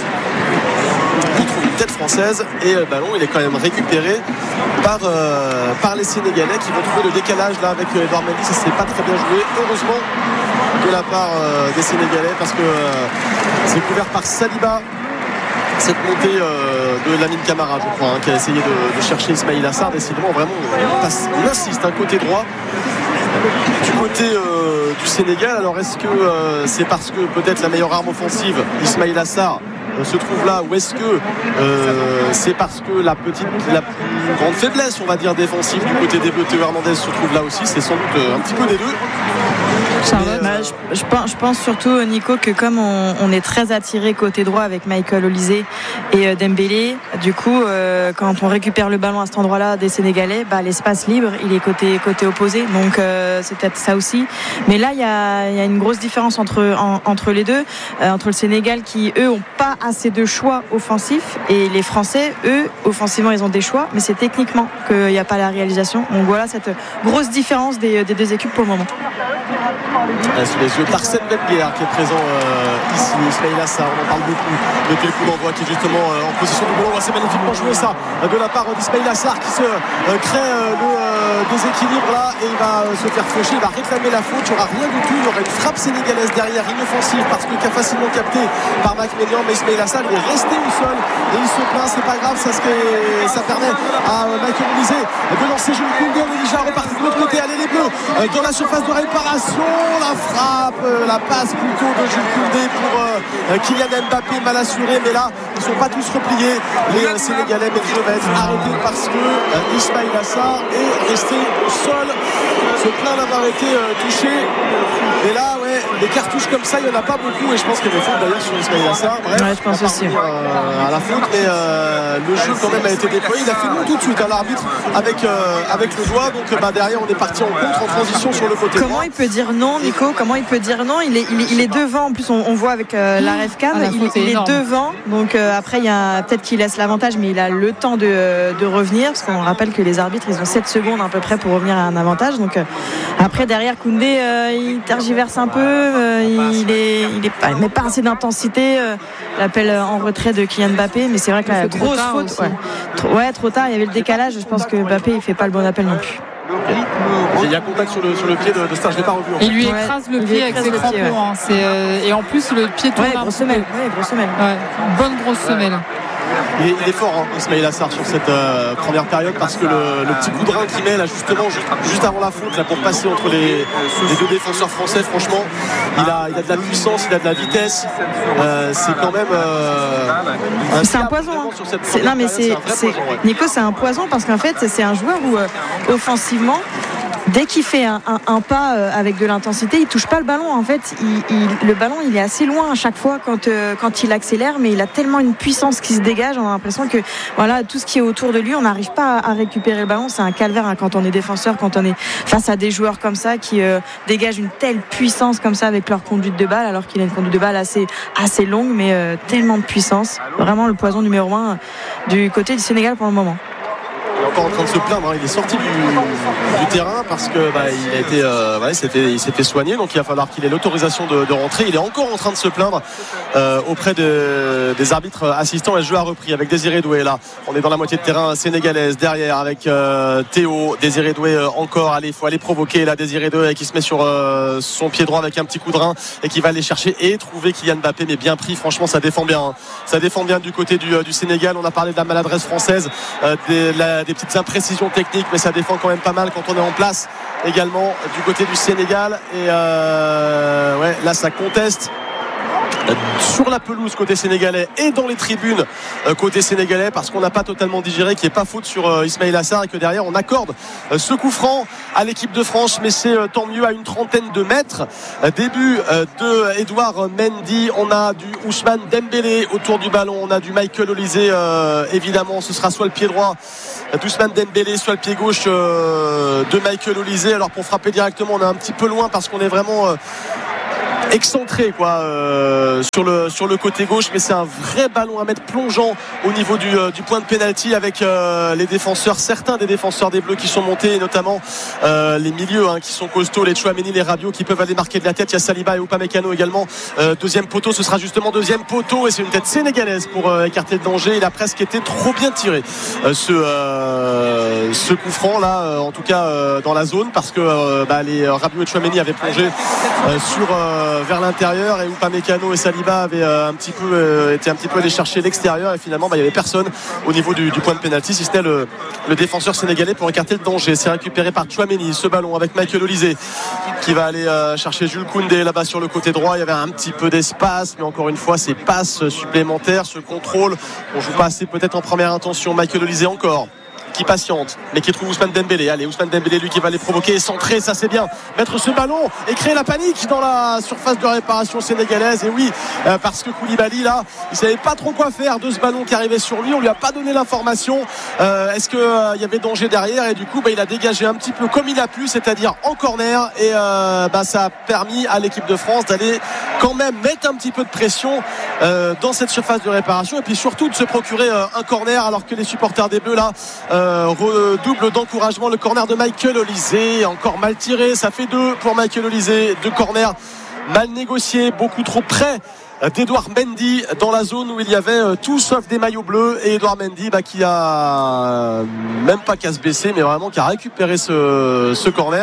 il trouve une tête française et le ballon il est quand même récupéré par, euh, par les Sénégalais, qui vont trouver le décalage là avec Edouard Mendy. Ça c'est pas très bien joué, heureusement, de la part euh, des Sénégalais, parce que euh, c'est couvert par Saliba, cette montée euh, de Lamine Camara, je crois, hein, qui a essayé de, de chercher Ismaïla Assar. Décidément, vraiment, on, passe, on insiste, un côté droit du côté euh, du Sénégal. Alors est-ce que euh, c'est parce que peut-être la meilleure arme offensive, Ismaïla Assar, euh, se trouve là, ou est-ce que euh, c'est parce que la petite, la plus grande faiblesse, on va dire, défensive du côté des Bleus, Théo Hernandez, se trouve là aussi? C'est sans doute euh, un petit peu des deux. Mais, bah, je, je, pense, je pense surtout, Nico, que comme on, on est très attiré côté droit avec Michael Olise et euh, Dembélé, du coup euh, quand on récupère le ballon à cet endroit-là des Sénégalais, bah, l'espace libre il est côté, côté opposé, donc euh, c'est peut-être ça aussi. Mais là il y a, y a une grosse différence entre, en, entre les deux, euh, entre le Sénégal qui eux ont pas assez de choix offensifs, et les Français eux offensivement ils ont des choix, mais c'est techniquement qu'il n'y a pas la réalisation. Donc voilà cette grosse différence des, des deux équipes pour le moment. Sous les yeux d'Arsène Wenger qui est présent euh, ici, Ismaïla Assar, on en parle beaucoup depuis le coup d'envoi, qui est justement euh, en position de ballon. C'est magnifiquement joué ça de la part d'Ismaïla Assar, qui se euh, crée euh, le euh, déséquilibre là, et il va euh, se faire faucher, il va réclamer la faute. Il n'y aura rien du tout, il y aura une frappe sénégalaise derrière, inoffensive, parce que qui a facilement capté par Mike Maignan, mais Ismaïla Assar il est resté au sol et il se plaint. C'est pas grave, ça, ce que, ça permet à euh, Michael Olise de lancer Jules Koundé. On est déjà reparti de l'autre côté. Allez les Bleus euh, dans la surface de réparation, la frappe, euh, la passe plutôt de Jules Koundé pour euh, Kylian Mbappé, mal assuré, mais là ils ne sont pas tous repliés les euh, Sénégalais, mais le jeu va être arrêté parce que euh, Ismaïla Assar est resté au sol, se plaint d'avoir été euh, touché. Et là ouais, des cartouches comme ça il n'y en a pas beaucoup, et je pense qu'il y avait faute d'ailleurs sur Ismaïla Assar. Bref, ouais, je pense aussi euh, à la faute, mais euh, le jeu quand même a été déployé. Il a fait non tout de suite à l'arbitre avec, euh, avec le doigt, donc bah, derrière on est parti en contre, en transition sur le côté. Comment droit. Il peut dire non, Nico? Comment il peut dire non? Il est, il est, il est devant. En plus, on, on voit avec euh, la Refcam, ah, il, il est devant. Donc euh, après, il y a peut-être qu'il laisse l'avantage, mais il a le temps de, de revenir, parce qu'on rappelle que les arbitres, ils ont sept secondes à peu près pour revenir à un avantage. Donc euh, après, derrière, Koundé, euh, il tergiverse un peu. Euh, il est, il est pas, il met pas assez d'intensité. Euh, l'appel en retrait de Kylian Mbappé, mais c'est vrai que la grosse faute, ouais. Trop, ouais, trop tard. Il y avait le décalage. Je pense que Mbappé, il fait pas le bon appel non plus. Okay. Il y a contact sur le, sur le pied de, de Star, je l'ai pas revu. Il lui écrase ouais, le pied avec ses crampons. Ouais. Hein. Euh, et en plus, le pied tourne ouais, un grosse peu. semelle. Ouais, grosse semelle. Ouais, bonne grosse ouais. semelle. Il est, il est fort, hein, Ismaïla Assar, sur cette euh, première période, parce que le, le petit coup de rein qu'il met là justement juste, juste avant la faute là, pour passer entre les, les deux défenseurs français, franchement il a, il a de la puissance, il a de la vitesse, euh, c'est quand même euh, un c'est un poison hein. c'est, non mais c'est, c'est, c'est poison, ouais. Nico, c'est un poison, parce qu'en fait c'est un joueur où euh, offensivement, dès qu'il fait un, un, un pas euh, avec de l'intensité, il touche pas le ballon. En fait, il, il, le ballon, il est assez loin à chaque fois quand, euh, quand il accélère, mais il a tellement une puissance qui se dégage. On a l'impression que voilà, tout ce qui est autour de lui, on n'arrive pas à, à récupérer le ballon. C'est un calvaire hein, quand on est défenseur, quand on est face à des joueurs comme ça qui euh, dégagent une telle puissance comme ça avec leur conduite de balle, alors qu'il a une conduite de balle assez, assez longue, mais euh, tellement de puissance. Vraiment le poison numéro un du côté du Sénégal pour le moment. Il est encore en train de se plaindre, hein. Il est sorti du, du terrain parce que bah, il a été, euh, ouais, il s'est fait soigner, donc il va falloir qu'il ait l'autorisation de, de rentrer. Il est encore en train de se plaindre euh, auprès de, des arbitres assistants, et le jeu a repris avec Désiré Doué. Là, on est dans la moitié de terrain sénégalaise, derrière avec euh, Théo, Désiré Doué euh, encore. Allez, il faut aller provoquer là, Désiré Doué qui se met sur euh, son pied droit avec un petit coup de rein et qui va aller chercher et trouver Kylian Mbappé, mais bien pris. Franchement, ça défend bien, hein. Ça défend bien du côté du, euh, du Sénégal. On a parlé de la maladresse française, euh, des, la, des petites imprécisions techniques, mais ça défend quand même pas mal quand on est en place également du côté du Sénégal. Et euh, ouais, là ça conteste sur la pelouse côté sénégalais et dans les tribunes côté sénégalais, parce qu'on n'a pas totalement digéré qu'il n'y ait pas faute sur Ismaïla Sarr et que derrière on accorde ce coup franc à l'équipe de France, mais c'est tant mieux à une trentaine de mètres. Début de Edouard Mendy, on a du Ousmane Dembélé autour du ballon, on a du Michael Olise, euh, évidemment ce sera soit le pied droit d'Ousmane Dembélé, soit le pied gauche euh, de Michael Olise. Alors pour frapper directement on est un petit peu loin parce qu'on est vraiment euh, excentré quoi euh, sur le sur le côté gauche, mais c'est un vrai ballon à mettre plongeant au niveau du, euh, du point de pénalty avec euh, les défenseurs, certains des défenseurs des Bleus qui sont montés, et notamment euh, les milieux hein, qui sont costauds, les Tchouaméni, les Rabiot qui peuvent aller marquer de la tête. Il y a Saliba et Upamecano également. Euh, deuxième poteau, ce sera justement deuxième poteau et c'est une tête sénégalaise pour euh, écarter le danger. Il a presque été trop bien tiré euh, ce euh, ce coup franc là, euh, en tout cas euh, dans la zone, parce que euh, bah, les euh, Rabiot et Tchouaméni avaient plongé euh, sur euh, vers l'intérieur et Upamecano et Saliba avaient euh, un petit peu euh, été un petit peu allés chercher l'extérieur et finalement bah, il n'y avait personne au niveau du, du point de pénalty si c'était le, le défenseur sénégalais pour écarter le danger. C'est récupéré par Tchouaméni ce ballon avec Michael Olise qui va aller euh, chercher Jules Koundé là-bas sur le côté droit. Il y avait un petit peu d'espace, mais encore une fois ces passes supplémentaires, ce contrôle, on joue pas assez peut-être en première intention. Michael Olise encore qui patiente mais qui trouve Ousmane Dembélé. Allez, Ousmane Dembélé lui qui va les provoquer et centrer, ça c'est bien, mettre ce ballon et créer la panique dans la surface de réparation sénégalaise. Et oui, euh, parce que Koulibaly là il savait pas trop quoi faire de ce ballon qui arrivait sur lui, on lui a pas donné l'information euh, est-ce qu'il euh, y avait danger derrière, et du coup bah, il a dégagé un petit peu comme il a pu, c'est-à-dire en corner, et euh, bah, ça a permis à l'équipe de France d'aller quand même mettre un petit peu de pression euh, dans cette surface de réparation et puis surtout de se procurer euh, un corner, alors que les supporters des Bleus là euh, redouble d'encouragement. Le corner de Michael Olise, encore mal tiré, ça fait deux pour Michael Olise, deux corners mal négociés, beaucoup trop près d'Edouard Mendy dans la zone où il y avait tout sauf des maillots bleus, et Edouard Mendy bah, qui a même pas qu'à se baisser mais vraiment qui a récupéré ce, ce corner.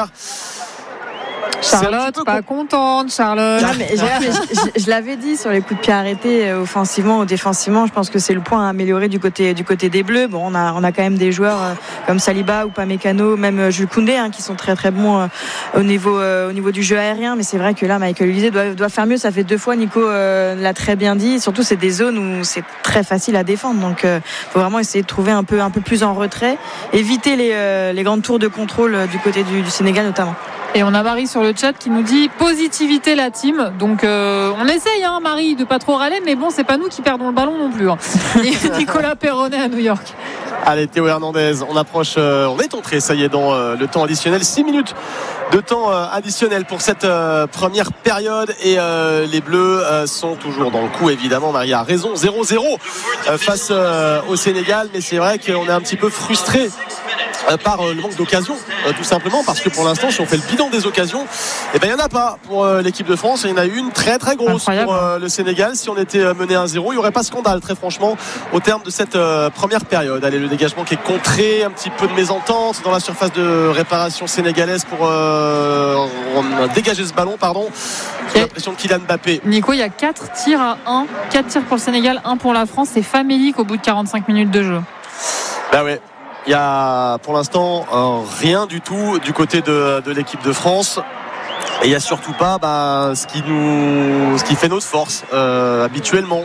Charlotte, pas contente, Charlotte. Non, mais, mais je, je, je l'avais dit sur les coups de pied arrêtés, euh, offensivement ou défensivement, je pense que c'est le point à améliorer du côté du côté des Bleus. Bon, on a on a quand même des joueurs euh, comme Saliba ou Upamecano, même euh, Jules Koundé, hein, qui sont très très bons euh, au niveau euh, au niveau du jeu aérien. Mais c'est vrai que là, Michael Olise doit doit faire mieux. Ça fait deux fois, Nico euh, l'a très bien dit. Surtout, c'est des zones où c'est très facile à défendre. Donc, il euh, faut vraiment essayer de trouver un peu un peu plus en retrait, éviter les euh, les grandes tours de contrôle euh, du côté du, du Sénégal notamment. Et on a Marie sur le chat qui nous dit positivité la team. Donc euh, on essaye hein, Marie de pas trop râler, mais bon c'est pas nous qui perdons le ballon non plus hein. Nicolas Perronnet à New York. Allez, Théo Hernandez, on approche, euh, on est entré, ça y est, dans euh, le temps additionnel. six minutes de temps euh, additionnel pour cette euh, première période, et euh, les Bleus euh, sont toujours dans le coup, évidemment. Marie a raison, zéro zéro euh, face euh, au Sénégal, mais c'est vrai qu'on est un petit peu frustré euh, par euh, le manque d'occasion, euh, tout simplement, parce que pour l'instant, si on fait le bilan des occasions, eh ben il n'y en a pas pour euh, l'équipe de France, et il y en a eu une très très grosse Incroyable. pour euh, le Sénégal. Si on était mené un zéro, il n'y aurait pas scandale, très franchement, au terme de cette euh, première période. Allez, le dégagement qui est contré, un petit peu de mésentente dans la surface de réparation sénégalaise pour euh, dégager ce ballon, pardon. J'ai l'impression de Kylian Mbappé. Nico, il y a quatre tirs à un, quatre tirs pour le Sénégal, un pour la France. C'est famélique au bout de quarante-cinq minutes de jeu. Bah ouais. Il y a pour l'instant euh, rien du tout du côté de, de l'équipe de France. Et il n'y a surtout pas bah, ce, qui nous, ce qui fait notre force euh, habituellement.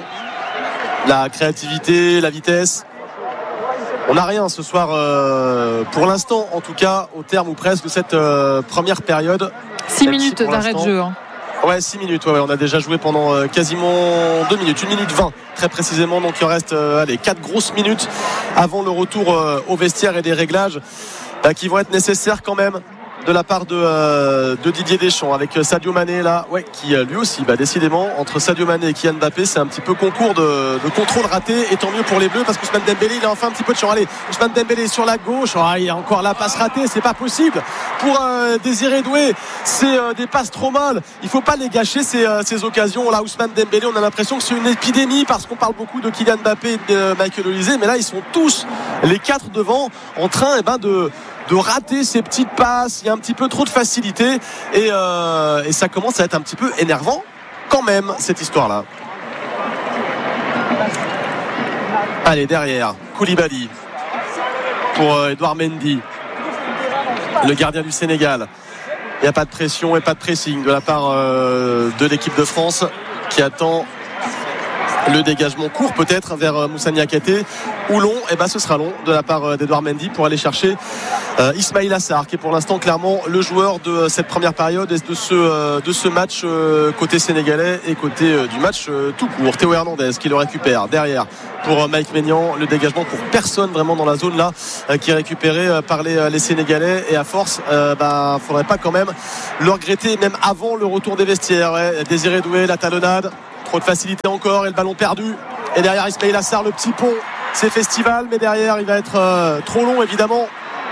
La créativité, la vitesse. On n'a rien ce soir euh, pour l'instant, en tout cas au terme ou presque de cette euh, première période. six minutes d'arrêt de jeu hein. Ouais, six minutes, ouais, ouais, on a déjà joué pendant euh, quasiment deux minutes, une minute vingt très précisément, donc il reste euh, allez, quatre grosses minutes avant le retour euh, au vestiaire et des réglages bah, qui vont être nécessaires quand même de la part de, euh, de Didier Deschamps, avec Sadio Mané là, ouais, qui euh, lui aussi, bah, décidément, entre Sadio Mané et Kylian Mbappé, c'est un petit peu concours de, de contrôle raté, et tant mieux pour les Bleus parce que Ousmane Dembélé, il a enfin un petit peu de chance. Allez, Ousmane Dembélé sur la gauche, oh, il y a encore la passe ratée, c'est pas possible pour euh, Désiré Doué, c'est euh, des passes trop mal, il faut pas les gâcher ces, euh, ces occasions là. Ousmane Dembélé, on a l'impression que c'est une épidémie parce qu'on parle beaucoup de Kylian Mbappé et de euh, Michael Olise, mais là ils sont tous les quatre devant en train eh ben, de de rater ces petites passes. Il y a un petit peu trop de facilité, et, euh, et ça commence à être un petit peu énervant quand même cette histoire là. Allez, derrière Koulibaly pour euh, Edouard Mendy, le gardien du Sénégal. Il n'y a pas de pression et pas de pressing de la part euh, de l'équipe de France qui attend le dégagement court peut-être vers Moussa Niakhaté ou long. Et ben ce sera long de la part d'Edouard Mendy pour aller chercher euh, Ismaïla Sarr, qui est pour l'instant clairement le joueur de cette première période et de ce, euh, de ce match euh, côté sénégalais et côté euh, du match euh, tout court. Théo Hernandez qui le récupère derrière pour Mike Maignan, le dégagement pour personne vraiment dans la zone là euh, qui est récupéré euh, par les, les Sénégalais, et à force euh, bah, faudrait pas quand même le regretter même avant le retour des vestiaires. Ouais. Désiré Doué, la talonnade, trop de facilité encore et le ballon perdu, et derrière Ismaïla Sarr, le petit pont, c'est festival, mais derrière il va être euh, trop long évidemment.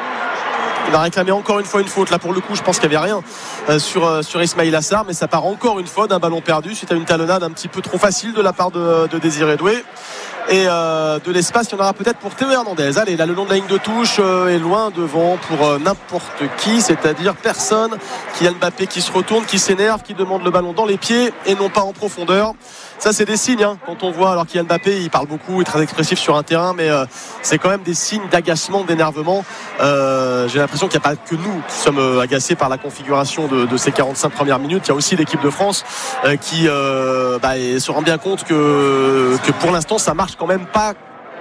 Il va réclamer encore une fois une faute. Là pour le coup je pense qu'il n'y avait rien euh, sur, euh, sur Ismaïla Sarr, mais ça part encore une fois d'un ballon perdu suite à une talonnade un petit peu trop facile de la part de, de Désiré Doué. Et euh, de l'espace, il y en aura peut-être pour Théo Hernandez. Allez, là le long de la ligne de touche euh, est loin devant pour euh, n'importe qui, c'est-à-dire personne. Kylian Mbappé qui se retourne, qui s'énerve, qui demande le ballon dans les pieds et non pas en profondeur. Ça c'est des signes hein, quand on voit, alors Kylian Mbappé il parle beaucoup, il est très expressif sur un terrain, mais euh, c'est quand même des signes d'agacement, d'énervement. euh, j'ai l'impression qu'il n'y a pas que nous qui sommes euh, agacés par la configuration de, de ces quarante-cinq premières minutes. Il y a aussi l'équipe de France euh, qui euh, bah, se rend bien compte que, que pour l'instant ça marche quand même pas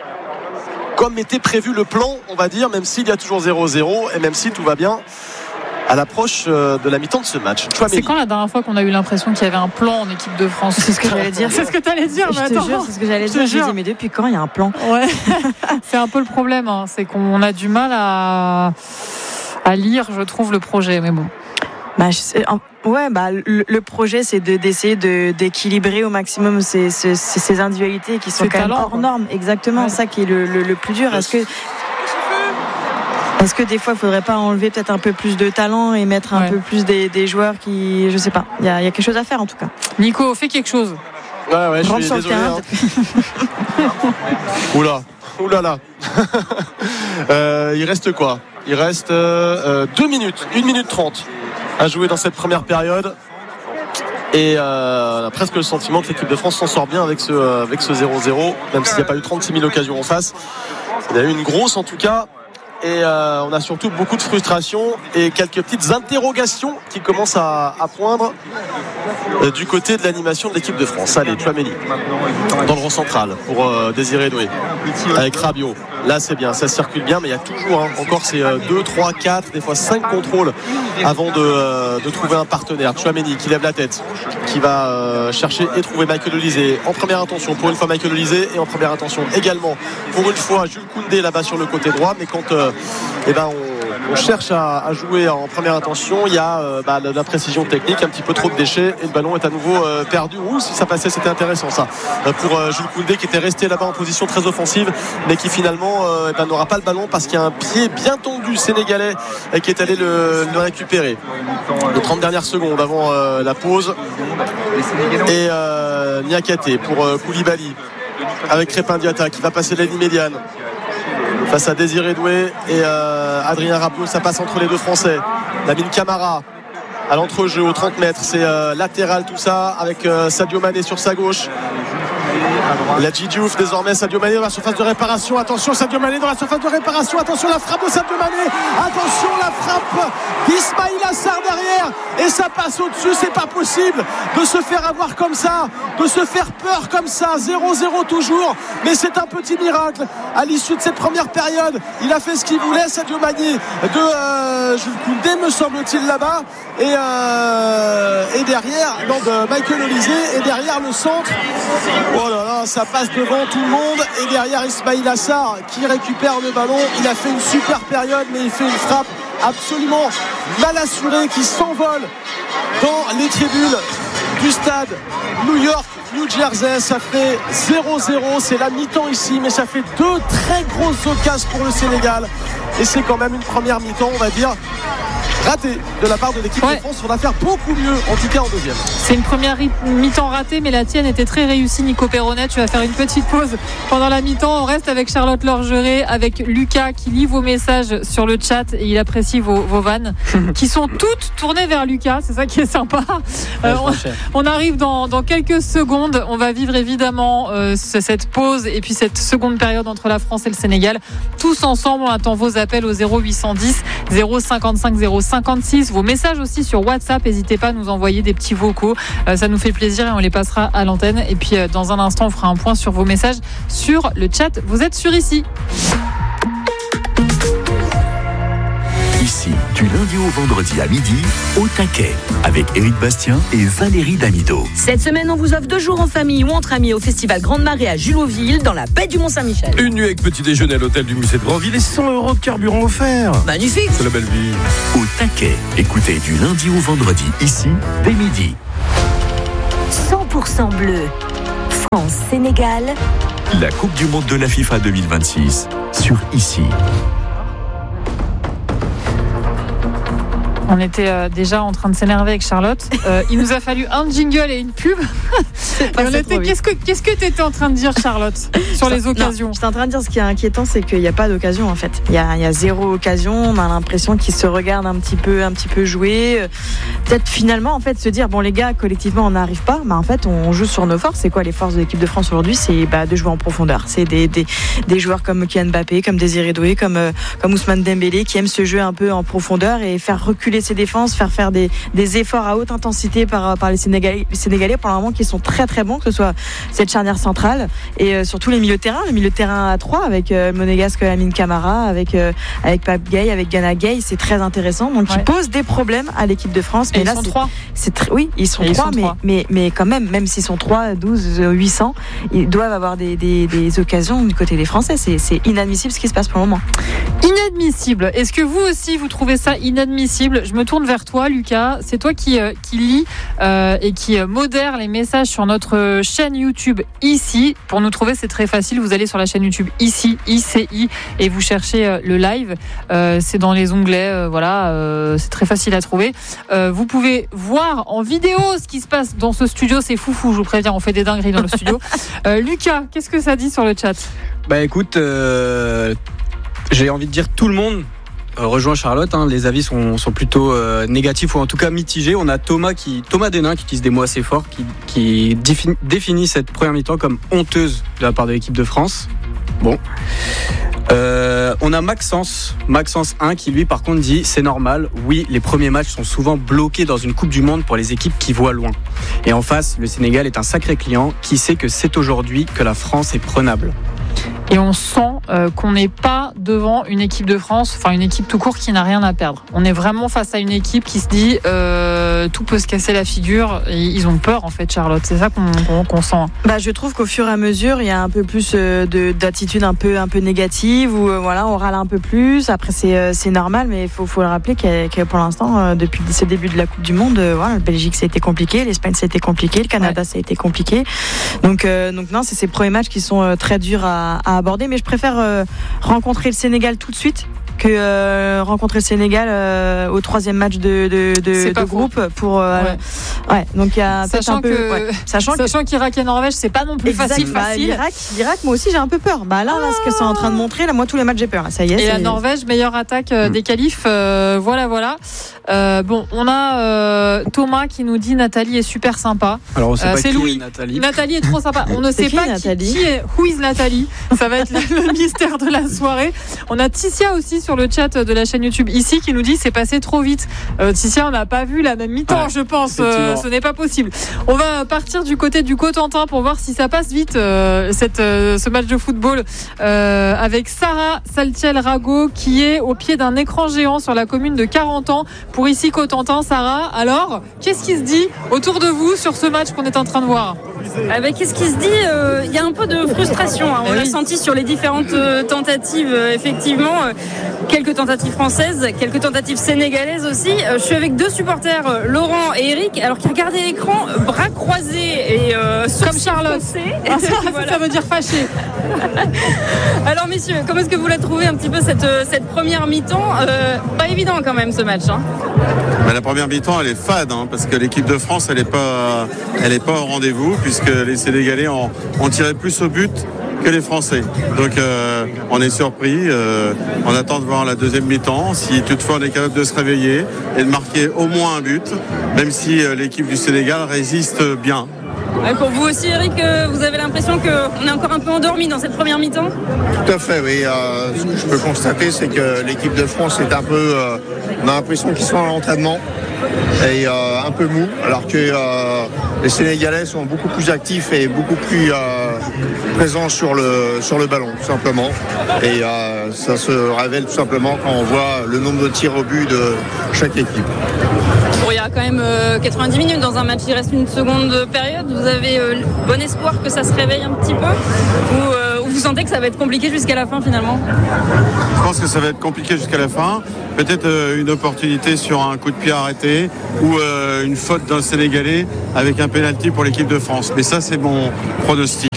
comme était prévu le plan, on va dire, même s'il y a toujours zéro zéro et même si tout va bien à l'approche de la mi-temps de ce match. Chouameni. C'est quand la dernière fois qu'on a eu l'impression qu'il y avait un plan en équipe de France? C'est ce que j'allais dire. C'est ce que tu allais dire. Je te jure, c'est ce que j'allais dire. Je me dis, mais depuis quand il y a un plan? Ouais. C'est un peu le problème, hein. C'est qu'on a du mal à, à lire, je trouve, le projet. Mais bon. Bah, je sais, ouais, bah, le, le projet, c'est de, d'essayer de, d'équilibrer au maximum ces, ces, ces individualités qui sont ces quand talents, même hors quoi. normes. Exactement, ouais. Ça qui est le, le, le plus dur. Est-ce que Est-ce que des fois il ne faudrait pas enlever peut-être un peu plus de talent et mettre un ouais. peu plus des, des joueurs qui, je sais pas, il y, y a quelque chose à faire en tout cas. Nico, fais quelque chose. Ouais ouais, je rentre suis sur désolé. Le terrain, hein. Oula, oula là. euh, il reste quoi? Il reste euh, deux minutes, une minute trente à jouer dans cette première période. Et euh, on a presque le sentiment que l'équipe de France s'en sort bien avec ce, euh, avec ce zéro zéro, même s'il n'y a pas eu trente-six mille occasions en face. Il y a eu une grosse en tout cas. Et euh, on a surtout beaucoup de frustration et quelques petites interrogations qui commencent à, à poindre euh, du côté de l'animation de l'équipe de France. Allez, Chouameni dans le rond central pour euh, Désiré Doué avec Rabiot. Là c'est bien, ça circule bien, mais il y a toujours hein, encore ces euh, deux, trois, quatre, des fois cinq contrôles avant de, euh, de trouver un partenaire. Chouameni qui lève la tête, qui va euh, chercher et trouver Michael Olysée en première intention, pour une fois Michael Olysée, et en première intention également pour une fois Jules Koundé là-bas sur le côté droit. Mais quand euh, eh ben on, on cherche à, à jouer en première intention, il y a euh, bah, de la précision technique, un petit peu trop de déchets et le ballon est à nouveau euh, perdu. Ouh, si ça passait c'était intéressant ça euh, pour euh, Jules Koundé qui était resté là-bas en position très offensive mais qui finalement euh, eh ben, n'aura pas le ballon parce qu'il y a un pied bien tendu sénégalais et qui est allé le, le récupérer. Les trente dernières secondes avant euh, la pause. Et euh, Niakhaté pour euh, Koulibaly avec Crépin Diatta qui va passer la ligne médiane face à Désiré Doué et euh, Adrien Rabiot. Ça passe entre les deux Français. Lamine Camara à l'entrejeu aux trente mètres, c'est euh, latéral tout ça avec euh, Sadio Mané sur sa gauche. La Djidjouf désormais, Sadio Mané dans la surface de réparation, attention Sadio Mané dans la surface de réparation, attention la frappe de Sadio Mané, attention la frappe d'Ismaïla Sarr derrière et ça passe au-dessus. C'est pas possible de se faire avoir comme ça, de se faire peur comme ça. Zéro zéro toujours, mais c'est un petit miracle à l'issue de cette première période. Il a fait ce qu'il voulait, Sadio Mané de euh, Jules Koundé me semble-t-il là-bas et, euh, et derrière non, de Michael Olysée et derrière le centre. Oh là là, ça passe devant tout le monde et derrière Ismaïla Sarr qui récupère le ballon. Il a fait une super période mais il fait une frappe absolument mal assurée qui s'envole dans les tribunes du stade New York New Jersey. Ça fait zéro zéro, c'est la mi-temps ici mais ça fait deux très grosses occasions pour le Sénégal et c'est quand même une première mi-temps on va dire ratée de la part de l'équipe ouais. de France. Il faudra faire beaucoup mieux, en tout cas en deuxième. C'est une première mi-temps ratée, mais la tienne était très réussie, Nico Perronnet. Tu vas faire une petite pause pendant la mi-temps. On reste avec Charlotte Lorgeret, avec Lucas qui lit vos messages sur le chat et il apprécie vos, vos vannes qui sont toutes tournées vers Lucas. C'est ça qui est sympa. Euh, on, on arrive dans, dans quelques secondes. On va vivre évidemment euh, cette pause et puis cette seconde période entre la France et le Sénégal. Tous ensemble, on attend vos appels au zéro huit cent dix zéro cinquante-cinq zéro cinq cinquante-six. Vos messages aussi sur WhatsApp, n'hésitez pas à nous envoyer des petits vocaux, euh, ça nous fait plaisir et on les passera à l'antenne. Et puis euh, dans un instant, on fera un point sur vos messages sur le chat. Vous êtes sur Ici. Ici, du lundi au vendredi à midi, au taquet, avec Éric Bastien et Valérie Damido. Cette semaine, on vous offre deux jours en famille ou entre amis au festival Grande Marée à Juloville, dans la baie du Mont-Saint-Michel. Une nuit avec petit déjeuner à l'hôtel du musée de Grandville et cent euros de carburant offert. Magnifique. C'est la belle vie. Au taquet, écoutez du lundi au vendredi, ici, dès midi. cent pour cent bleu. France-Sénégal. La Coupe du Monde de la FIFA deux mille vingt-six, sur Ici. On était euh, déjà en train de s'énerver avec Charlotte. Euh, il nous a fallu un jingle et une pub. Et on était, qu'est-ce que qu'est-ce que tu étais en train de dire, Charlotte, sur les occasions? J'étais en train de dire, ce qui est inquiétant, c'est qu'il n'y a pas d'occasion en fait. Il y a, il y a zéro occasion. On a l'impression qu'ils se regardent un petit peu, un petit peu jouer. Peut-être finalement en fait se dire bon les gars, collectivement on n'arrive pas. Mais en fait on joue sur nos forces. C'est quoi les forces de l'équipe de France aujourd'hui? C'est bah, de jouer en profondeur. C'est des, des, des joueurs comme Kylian Mbappé, comme Désiré Doué, comme euh, comme Ousmane Dembélé qui aiment ce jeu un peu en profondeur et faire reculer ses défenses, faire faire des, des efforts à haute intensité par, par les Sénégalais, les Sénégalais pour le moment qui sont très très bons, que ce soit cette charnière centrale et euh, surtout les milieux de terrain, le milieu de terrain à trois avec euh, Monégasque, Lamine Camara, avec euh, avec Pape Gueye, avec Gana Gueye, c'est très intéressant. Donc ouais. Ils posent des problèmes à l'équipe de France. Mais et là, ils sont c'est, trois. C'est très, oui, ils sont et trois, ils sont mais, trois. mais mais quand même, même s'ils sont trois, douze, huit cents, ils doivent avoir des, des, des occasions du côté des Français. C'est, c'est inadmissible ce qui se passe pour le moment. Inadmissible. Est-ce que vous aussi vous trouvez ça inadmissible? Je me tourne vers toi, Lucas. C'est toi qui, euh, qui lit euh, et qui euh, modère les messages sur notre chaîne YouTube Ici. Pour nous trouver, c'est très facile. Vous allez sur la chaîne YouTube Ici, I C I, et vous cherchez euh, le live. Euh, c'est dans les onglets. Euh, voilà, euh, c'est très facile à trouver. Euh, vous pouvez voir en vidéo ce qui se passe dans ce studio. C'est foufou, je vous préviens. On fait des dingueries dans le studio. Euh, Lucas, qu'est-ce que ça dit sur le chat? Bah écoute, euh, j'ai envie de dire tout le monde rejoint Charlotte, hein, les avis sont, sont plutôt euh, négatifs ou en tout cas mitigés. On a Thomas qui, Thomas Denain qui utilise des mots assez forts, qui, qui définit, définit cette première mi-temps comme honteuse de la part de l'équipe de France. Bon. Euh, on a Maxence, Maxence un qui lui par contre dit c'est normal, oui les premiers matchs sont souvent bloqués dans une Coupe du Monde pour les équipes qui voient loin. Et en face, le Sénégal est un sacré client qui sait que c'est aujourd'hui que la France est prenable. Et on sent euh, qu'on n'est pas devant une équipe de France, enfin une équipe tout court qui n'a rien à perdre. On est vraiment face à une équipe qui se dit euh, tout peut se casser la figure. Et ils ont peur en fait, Charlotte. C'est ça qu'on, qu'on, qu'on sent. Bah, je trouve qu'au fur et à mesure, il y a un peu plus euh, de, d'attitude un peu, un peu négative où euh, voilà, on râle un peu plus. Après, c'est, euh, c'est normal, mais il faut, faut le rappeler que, que pour l'instant, euh, depuis ce début de la Coupe du Monde, euh, voilà, la Belgique, ça a été compliqué, l'Espagne, ça a été compliqué, le Canada, ouais. ça a été compliqué. Donc, euh, donc non, c'est ces premiers matchs qui sont euh, très durs à, à aborder, mais je préfère euh, rencontrer le Sénégal tout de suite que euh, rencontrer le Sénégal euh, au troisième match de, de, de, de groupe pour euh, ouais. ouais donc il y a sachant un peu que ouais. sachant, sachant qu'Irak et Norvège c'est pas non plus exact, facile bah, facile l'Irak, l'Irak moi aussi j'ai un peu peur bah là, ah. là ce que c'est en train de montrer là moi tous les matchs j'ai peur là, ça y est et c'est... la Norvège meilleure attaque euh, des qualifs euh, voilà voilà euh, bon on a euh, Thomas qui nous dit Nathalie est super sympa. Alors on sait euh, pas c'est qui Louis. est Nathalie. Nathalie est trop sympa on ne c'est sait qui, pas qui, qui est who is Nathalie, ça va être le mystère de la soirée. On a Tissia aussi sur le chat de la chaîne YouTube Ici qui nous dit c'est passé trop vite. euh, Tissia on n'a pas vu la même mi-temps ouais, je pense euh, ce n'est pas possible. On va partir du côté du Cotentin pour voir si ça passe vite euh, cette, euh, ce match de football euh, avec Sarah Saltiel-Rago qui est au pied d'un écran géant sur la commune de quarante ans pour Ici Cotentin. Sarah, alors qu'est-ce qui se dit autour de vous sur ce match qu'on est en train de voir? Ah bah, qu'est-ce qui se dit? Il euh, y a un peu de frustration, hein. On l'a oui. senti sur les différentes euh, tentatives, euh, effectivement, euh, quelques tentatives françaises, quelques tentatives sénégalaises aussi. Euh, je suis avec deux supporters, euh, Laurent et Eric, alors qui regardaient l'écran, bras croisés et euh, comme Charlotte. Ah, ça, voilà. Ça veut dire fâché. Alors messieurs, comment est-ce que vous l'avez trouvé un petit peu cette, cette première mi-temps? euh, Pas évident quand même ce match. Hein. Bah, la première mi-temps elle est fade hein, parce que l'équipe de France elle n'est pas, elle est pas au rendez-vous puisque les Sénégalais ont, ont tiré plus au but que les Français. Donc euh, on est surpris, euh, on attend de voir la deuxième mi-temps, si toutefois on est capable de se réveiller et de marquer au moins un but, même si euh, l'équipe du Sénégal résiste bien. Ouais, pour vous aussi Eric, euh, vous avez l'impression qu'on est encore un peu endormi dans cette première mi-temps? Tout à fait, oui. Euh, ce que je peux constater, c'est que l'équipe de France est un peu, euh, On a l'impression qu'ils sont à l'entraînement et euh, un peu mou, alors que euh, les Sénégalais sont beaucoup plus actifs et beaucoup plus euh, présents sur le, sur le ballon, tout simplement. Et euh, ça se révèle tout simplement quand on voit le nombre de tirs au but de chaque équipe. Bon, il y a quand même euh, quatre-vingt-dix minutes dans un match, il reste une seconde période. Vous avez euh, bon espoir que ça se réveille un petit peu ou, euh, ou vous sentez que ça va être compliqué jusqu'à la fin finalement? Je pense que ça va être compliqué jusqu'à la fin. Peut-être euh, une opportunité sur un coup de pied arrêté ou euh, une faute d'un Sénégalais avec un pénalty pour l'équipe de France. Mais ça, c'est mon pronostic.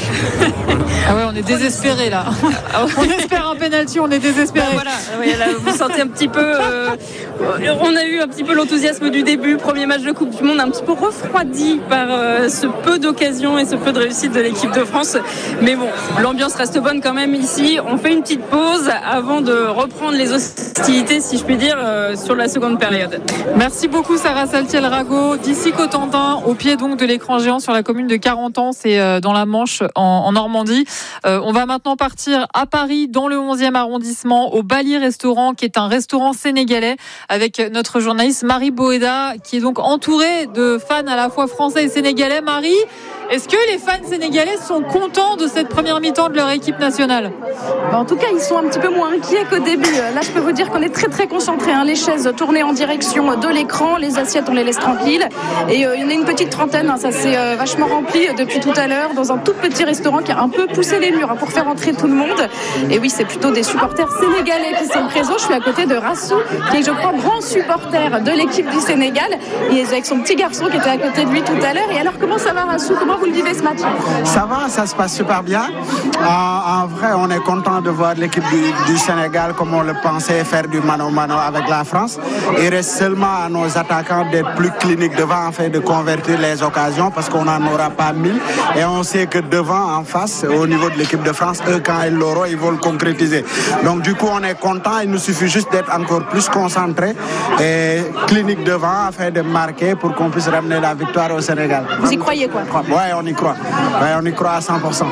Ah ouais, on est désespérés là. On espère un pénalty, on est désespérés. Ben voilà, ouais, là, vous sentez un petit peu. Euh, on a eu un petit peu l'enthousiasme du début, premier match de Coupe du Monde, un petit peu refroidi par euh, ce peu d'occasions et ce peu de réussite de l'équipe de France. Mais bon, l'ambiance reste bonne quand même ici. On fait une petite pause avant de reprendre les hostilités, si je puis dire, euh, sur la seconde période. Merci beaucoup Sarah Saltiel-Rago. D'ici Cotentin, au pied donc de l'écran géant sur la commune de Carentan, c'est euh, dans la Manche en, en Normandie. Euh, on va maintenant partir à Paris, dans le onzième arrondissement, au Bali Restaurant, qui est un restaurant sénégalais, avec notre journaliste Marie Boéda, qui est donc entourée de fans à la fois français et sénégalais. Marie, est-ce que les fans sénégalais sont contents de cette première mi-temps de leur équipe nationale? En tout cas, ils sont un petit peu moins inquiets qu'au début. Là, je peux vous dire qu'on est très très concentrés. Hein. Les chaises tournées en direction de l'écran, les assiettes, on les laisse tranquilles. Et euh, il y en a une petite trentaine, hein. Ça s'est euh, vachement rempli depuis tout à l'heure, dans un tout petit restaurant qui a un peu poussé les murs hein, pour faire entrer tout le monde. Et oui, c'est plutôt des supporters sénégalais qui sont présents. Je suis à côté de Rassou, qui est, je crois, grand supporter de l'équipe du Sénégal. Et avec son petit garçon qui était à côté de lui tout à l'heure. Et alors, comment ça va, Rassou? Comment vous le vivez ce match? Ça va, ça se passe super bien. En, en vrai, on est content de voir l'équipe du, du Sénégal, comme on le pensait, faire du mano-mano avec la France. Il reste seulement à nos attaquants d'être plus cliniques devant, en fait, de convertir les occasions, parce qu'on n'en aura pas mille. Et on sait que devant, en face, au niveau de l'équipe de France, eux, quand ils l'auront, ils vont le concrétiser. Donc, du coup, on est content. Il nous suffit juste d'être encore plus concentrés et cliniques devant, afin de marquer pour qu'on puisse ramener la victoire au Sénégal. Vous y croyez, quoi? Ouais, on y croit. Ouais, on y croit à cent pour cent.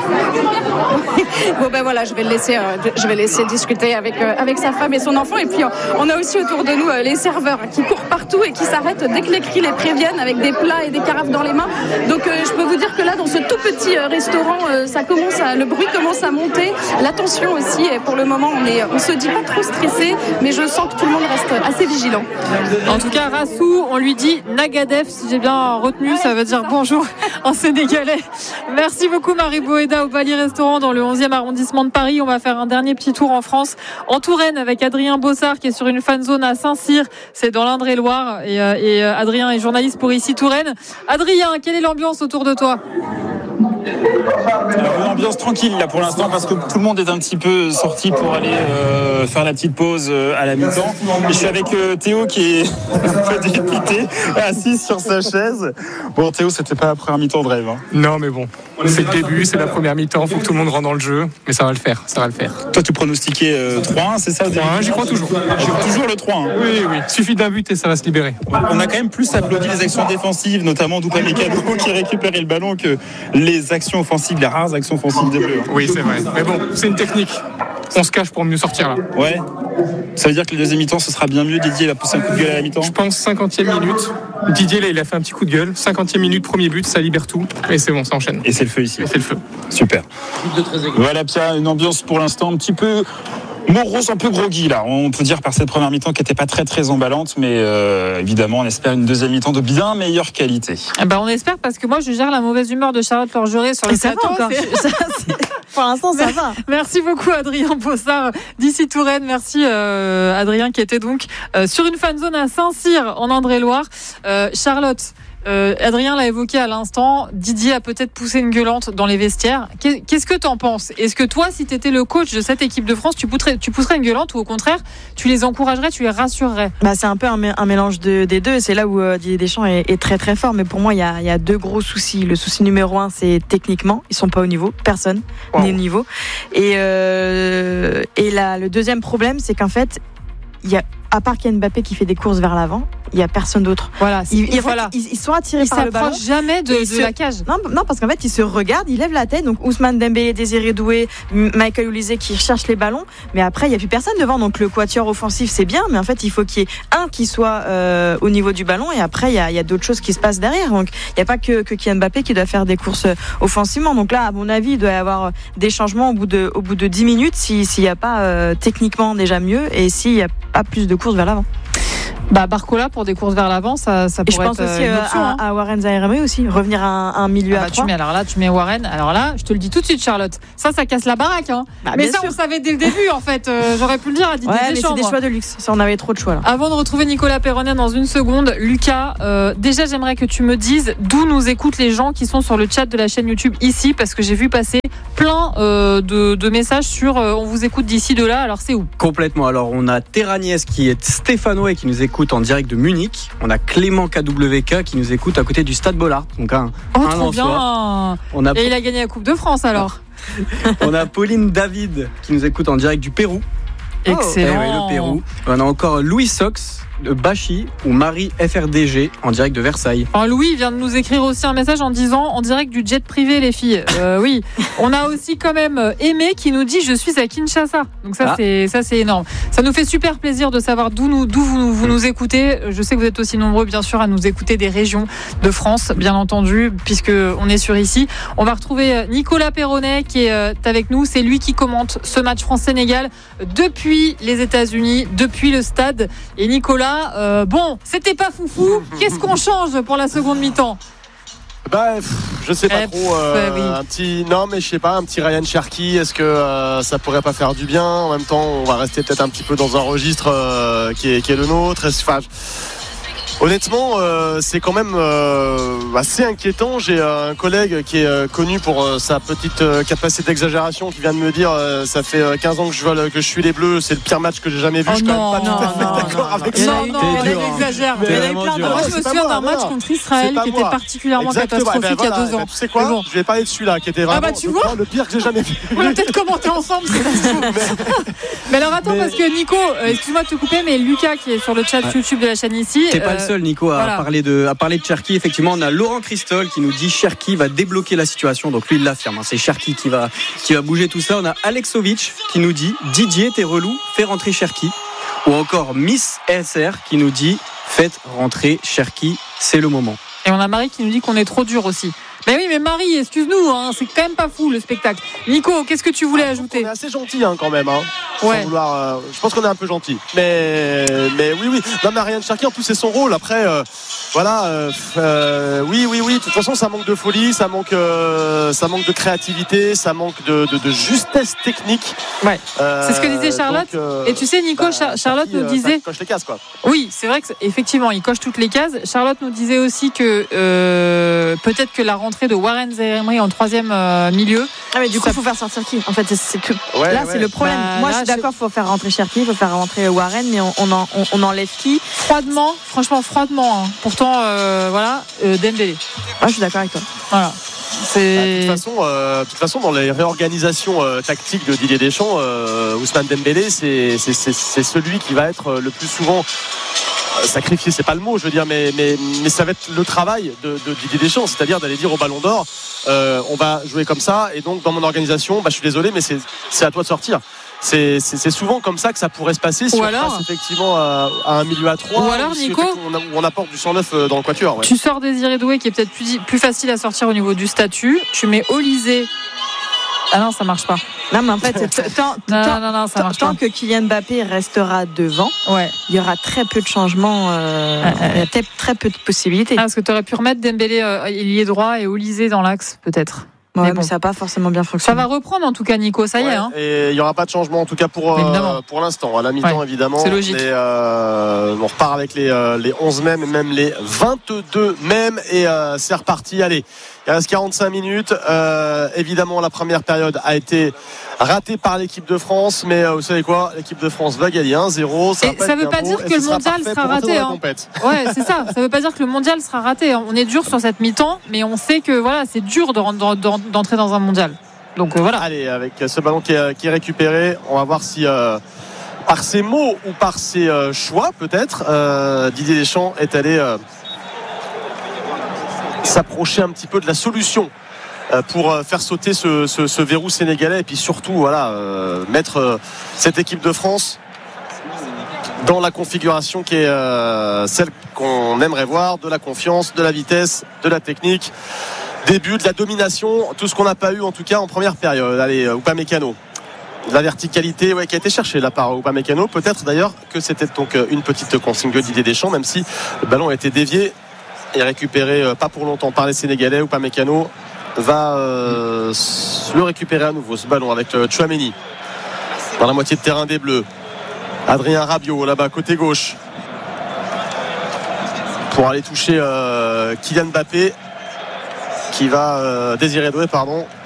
Bon ben voilà, je vais le laisser, euh, je vais laisser discuter avec euh, avec sa femme et son enfant. Et puis on a aussi autour de nous euh, les serveurs qui courent partout et qui s'arrêtent dès que les cris les préviennent, avec des plats et des carafes dans les mains. Donc euh, je peux vous dire que là, dans ce tout petit euh, restaurant, euh, ça commence à, le bruit commence à monter, la tension aussi. Et pour le moment, on est, on se dit pas trop stressé, mais je sens que tout le monde reste assez vigilant. En tout cas, Rassou, on lui dit Nagadef, si j'ai bien retenu, ça veut dire bonjour en sénégalais. Merci beaucoup Marie Boéda au Bali Restaurant dans le onzième arrondissement de Paris. On va faire un dernier petit tour en France, en Touraine, avec Adrien Bossard qui est sur une fan zone à Saint-Cyr, c'est dans l'Indre-et-Loire, et, euh, et euh, Adrien est journaliste pour Ici Touraine. Adrien, quelle est l'ambiance autour de toi? Alors, une ambiance tranquille là pour l'instant, parce que tout le monde est un petit peu sorti pour aller euh, faire la petite pause euh, à la mi-temps. Et je suis avec euh, Théo qui est un peu dépité, assis sur sa chaise. Bon Théo, c'était pas la première mi-temps de rêve. Hein. Non mais bon, c'est le début, c'est la première mi-temps, faut que tout le monde rentre dans le jeu, mais ça va le faire, ça va le faire. Toi tu pronostiquais euh, trois un, c'est ça? trois un, j'y crois toujours. J'y crois toujours le trois un. Oui, oui, suffit d'un but et ça va se libérer. On a quand même plus applaudi les actions défensives, notamment d'Upamecano qui récupérait le ballon, que les actions offensives, les rares actions offensives des Bleus. Oui, c'est vrai. Mais bon, c'est une technique. On se cache pour mieux sortir là. Ouais. Ça veut dire que le deuxième mi-temps, ce sera bien mieux. Didier va pousser un coup de gueule à la mi-temps. Je pense cinquantième minute. Didier, là, il a fait un petit coup de gueule. cinquantième minute, premier but, ça libère tout. Et c'est bon, ça enchaîne. Et c'est le feu ici. Et c'est le feu. Super. Voilà, Pierre, une ambiance pour l'instant un petit peu morose, un peu groggy là. On peut dire par cette première mi-temps qui n'était pas très très emballante, mais euh, évidemment, on espère une deuxième mi-temps de bien meilleure qualité. Eh ben, on espère, parce que moi, je gère la mauvaise humeur de Charlotte Lorgeret sur le plateau. Pour l'instant, ça va. Merci beaucoup, Adrien Bossard d'Ici Touraine. Merci, euh, Adrien, qui était donc euh, sur une fan zone à Saint-Cyr, en Indre-et-Loire. Euh, Charlotte, euh, Adrien l'a évoqué à l'instant, Didier a peut-être poussé une gueulante dans les vestiaires. Qu'est-ce que tu en penses? Est-ce que toi, si tu étais le coach de cette équipe de France, tu pousserais, tu pousserais une gueulante, ou au contraire, tu les encouragerais, tu les rassurerais? Bah, c'est un peu un, un mélange de, des deux. C'est là où euh, Didier Deschamps est, est très très fort. Mais pour moi, il y a, y a deux gros soucis. Le souci numéro un, c'est techniquement, ils sont pas au niveau. Personne wow. n'est au niveau. Et, euh, et là, le deuxième problème, c'est qu'en fait, il y a à part Kylian Mbappé qui fait des courses vers l'avant, il n'y a personne d'autre. Voilà, ils, ils, voilà. Ils, ils sont attirés ils par le ballon. Ils jamais de, de se... la cage. Non, non, parce qu'en fait, ils se regardent, ils lèvent la tête. Donc Ousmane Dembélé, Désiré Doué, Michael Olise qui cherchent les ballons. Mais après, il n'y a plus personne devant. Donc le quatuor offensif, c'est bien. Mais en fait, il faut qu'il y ait un qui soit euh, au niveau du ballon. Et après, il y a, il y a d'autres choses qui se passent derrière. Donc il n'y a pas que, que Kylian Mbappé qui doit faire des courses offensivement. Donc là, à mon avis, il doit y avoir des changements au bout de, au bout de dix minutes s'il n'y a pas euh, techniquement déjà mieux et s'il n'y a pas plus de courses vers l'avant. Bah Barcola pour des courses vers l'avant, ça, ça pourrait être. Et je pense aussi une option, à, hein. à Warren Zaïre-Emery aussi, revenir à un, un milieu ah bah à trois. Tu mets, alors là, tu mets Warren. Alors là, je te le dis tout de suite, Charlotte. Ça, ça casse la baraque. Hein. Bah, mais ça, sûr. on savait dès le début, en fait. Euh, j'aurais pu le dire à Didier ouais, Deschamps. Mais c'est des choix de luxe. Ça, on avait trop de choix là. Avant de retrouver Nicolas Perronnet dans une seconde, Lucas, euh, déjà, j'aimerais que tu me dises d'où nous écoutent les gens qui sont sur le chat de la chaîne YouTube ici, parce que j'ai vu passer plein euh, de, de messages sur euh, on vous écoute d'ici, de là. Alors, c'est où? Complètement. Alors, on a Terragnès qui est stéphanois et qui nous écoute en direct de Munich. On a Clément K W K qui nous écoute à côté du Stade Bollard. Donc un, oh, un trop bien. On a... Et il a gagné la Coupe de France alors. On a Pauline David qui nous écoute en direct du Pérou. Excellent. Oh. Eh oui, le Pérou. On a encore Louis Sox de Bachy ou Marie F R D G en direct de Versailles. Alors Louis vient de nous écrire aussi un message en disant en direct du jet privé les filles. Euh, oui. On a aussi quand même Aimé qui nous dit je suis à Kinshasa. Donc ça ah. c'est ça c'est énorme. Ça nous fait super plaisir de savoir d'où nous d'où vous, vous nous écoutez. Je sais que vous êtes aussi nombreux bien sûr à nous écouter des régions de France bien entendu puisque on est sur ici. On va retrouver Nicolas Perronnet qui est avec nous. C'est lui qui commente ce match France-Sénégal depuis les États-Unis, depuis le stade. Et Nicolas Euh, bon, c'était pas foufou. Qu'est-ce qu'on change pour la seconde mi-temps? Bah, pff, je sais pas eh, trop. Euh, pff, oui. Un petit, non, mais je sais pas, un petit Ryan Cherki. Est-ce que euh, ça pourrait pas faire du bien? En même temps, on va rester peut-être un petit peu dans un registre euh, qui, est, qui est le nôtre. Enfin, honnêtement, euh, c'est quand même euh, assez inquiétant. J'ai euh, un collègue qui est euh, connu pour euh, sa petite euh, capacité d'exagération qui vient de me dire euh, ça fait euh, quinze ans que je, vois, que je suis les Bleus, c'est le pire match que j'ai jamais vu. Oh je suis non, quand même pas non, tout à fait non, d'accord non, avec non, ça. non, non, il exagère. Mais il y en a eu plein de... Moi, je me souviens d'un match contre Israël qui était particulièrement Exactement. catastrophique ben, il y a voilà. deux ans. Ben, tu sais quoi bon. Je vais parler de celui-là qui était vraiment ah bah, tu vois le pire que j'ai jamais vu. On l'a peut-être commenté ensemble. mais... mais alors attends, mais... parce que Nico, euh, excuse-moi de te couper, mais Lucas qui est sur le chat ouais. YouTube de la chaîne ici. T'es euh... pas le seul, Nico, à voilà. parler de à parler de Cherki. Effectivement, on a Laurent Christol qui nous dit Cherki va débloquer la situation. Donc lui, il l'affirme. Hein. C'est Cherki qui va qui va bouger tout ça. On a Alexovic qui nous dit Didier, t'es relou, fais rentrer Cherki. Ou encore Miss S R qui nous dit faites rentrer Cherki, c'est le moment. Et on a Marie qui nous dit qu'on est trop dur aussi. Mais oui, mais Marie, excuse-nous, hein, c'est quand même pas fou le spectacle. Nico, qu'est-ce que tu voulais ah, ajouter? On est assez gentil hein, quand même. Hein, ouais. Vouloir, euh, je pense qu'on est un peu gentil. Mais, mais oui, oui. Non, mais Ryan Cherki, en plus, c'est son rôle. Après, euh, voilà. Euh, euh, oui, oui, oui. De toute façon, ça manque de folie, ça manque, euh, ça manque de créativité, ça manque de, de, de justesse technique. Ouais. Euh, c'est ce que disait Charlotte. Donc, euh, Et tu sais, Nico, bah, Char- Charlotte Cherki, nous disait. Ça coche les cases, quoi. Oui, c'est vrai qu'effectivement, il coche toutes les cases. Charlotte nous disait aussi que euh, peut-être que la rentrée de Warren Zaïre-Emery en troisième euh, milieu. Ah mais du coup il faut faire sortir qui? En fait c'est, c'est tout. Ouais, là ouais. c'est le problème. Bah, Moi là, je suis d'accord, il faut faire rentrer Cherki, il faut faire rentrer Warren, mais on, on, en, on, on enlève qui? Froidement, franchement froidement. Hein. Pourtant euh, voilà, euh, Dembélé. Moi je suis d'accord avec toi. Voilà. C'est... Bah, de, toute façon, euh, de toute façon, dans les réorganisations euh, tactiques de Didier Deschamps, euh, Ousmane Dembélé, c'est, c'est, c'est, c'est celui qui va être le plus souvent euh, sacrifié. C'est pas le mot, je veux dire, mais, mais, mais ça va être le travail de, de Didier Deschamps, c'est-à-dire d'aller dire au Ballon d'Or, euh, on va jouer comme ça, et donc dans mon organisation, bah, je suis désolé, mais c'est, c'est à toi de sortir. C'est, c'est, c'est souvent comme ça que ça pourrait se passer si ou on alors, passe effectivement à, à un milieu à trois. Ou alors, si Nico, on, a, on apporte du cent neuf dans le quatuor. Ouais. Tu sors Désiré Doué qui est peut-être plus, plus facile à sortir au niveau du statut. Tu mets Olise. Ah non, ça marche pas. Non, mais en fait, tant, non, tant, non, non, ça marche tant pas. que Kylian Mbappé restera devant, ouais. il y aura très peu de changements, euh, euh, il y a très, très peu de possibilités. Ah, parce que tu aurais pu remettre Dembélé euh, ailier droit et Olise dans l'axe, peut-être. Ouais, mais, mais bon. ça n'a pas forcément bien fonctionné. Ça va reprendre en tout cas, Nico, ça y ouais, est. Hein. Et il n'y aura pas de changement en tout cas pour, euh, pour l'instant. À la mi-temps, ouais, évidemment. C'est logique. Et, euh, on repart avec les, euh, les onze mêmes, même les vingt-deux mêmes. Et euh, c'est reparti. Allez, il reste quarante-cinq minutes. Euh, évidemment, la première période a été ratée par l'équipe de France. Mais euh, vous savez quoi? L'équipe de France va gagner un zéro. Ça ne veut pas dire que le mondial sera raté. Hein. Ouais, c'est ça. Ça ne veut pas dire que le mondial sera raté. On est dur sur cette mi-temps, mais on sait que voilà, c'est dur de, de, d'entrer dans un mondial. Donc euh, voilà. Allez, avec ce ballon qui est, qui est récupéré, on va voir si euh, par ses mots ou par ses euh, choix peut-être, euh, Didier Deschamps est allé euh, s'approcher un petit peu de la solution euh, pour euh, faire sauter ce, ce, ce verrou sénégalais et puis surtout voilà, euh, mettre euh, cette équipe de France dans la configuration qui est euh, celle qu'on aimerait voir, de la confiance, de la vitesse, de la technique, des buts, de la domination, tout ce qu'on n'a pas eu en tout cas en première période. Allez, Upamecano, la verticalité ouais, qui a été cherchée là par Upamecano, peut-être d'ailleurs que c'était donc une petite consigne de Didier Deschamps, même si le ballon a été dévié et récupéré euh, pas pour longtemps par les Sénégalais. Upamecano va euh, le récupérer à nouveau, ce ballon avec euh, Tchouaméni dans la moitié de terrain des Bleus. Adrien Rabiot là-bas côté gauche pour aller toucher euh, Kylian Mbappé qui va euh, Désiré Doué pardon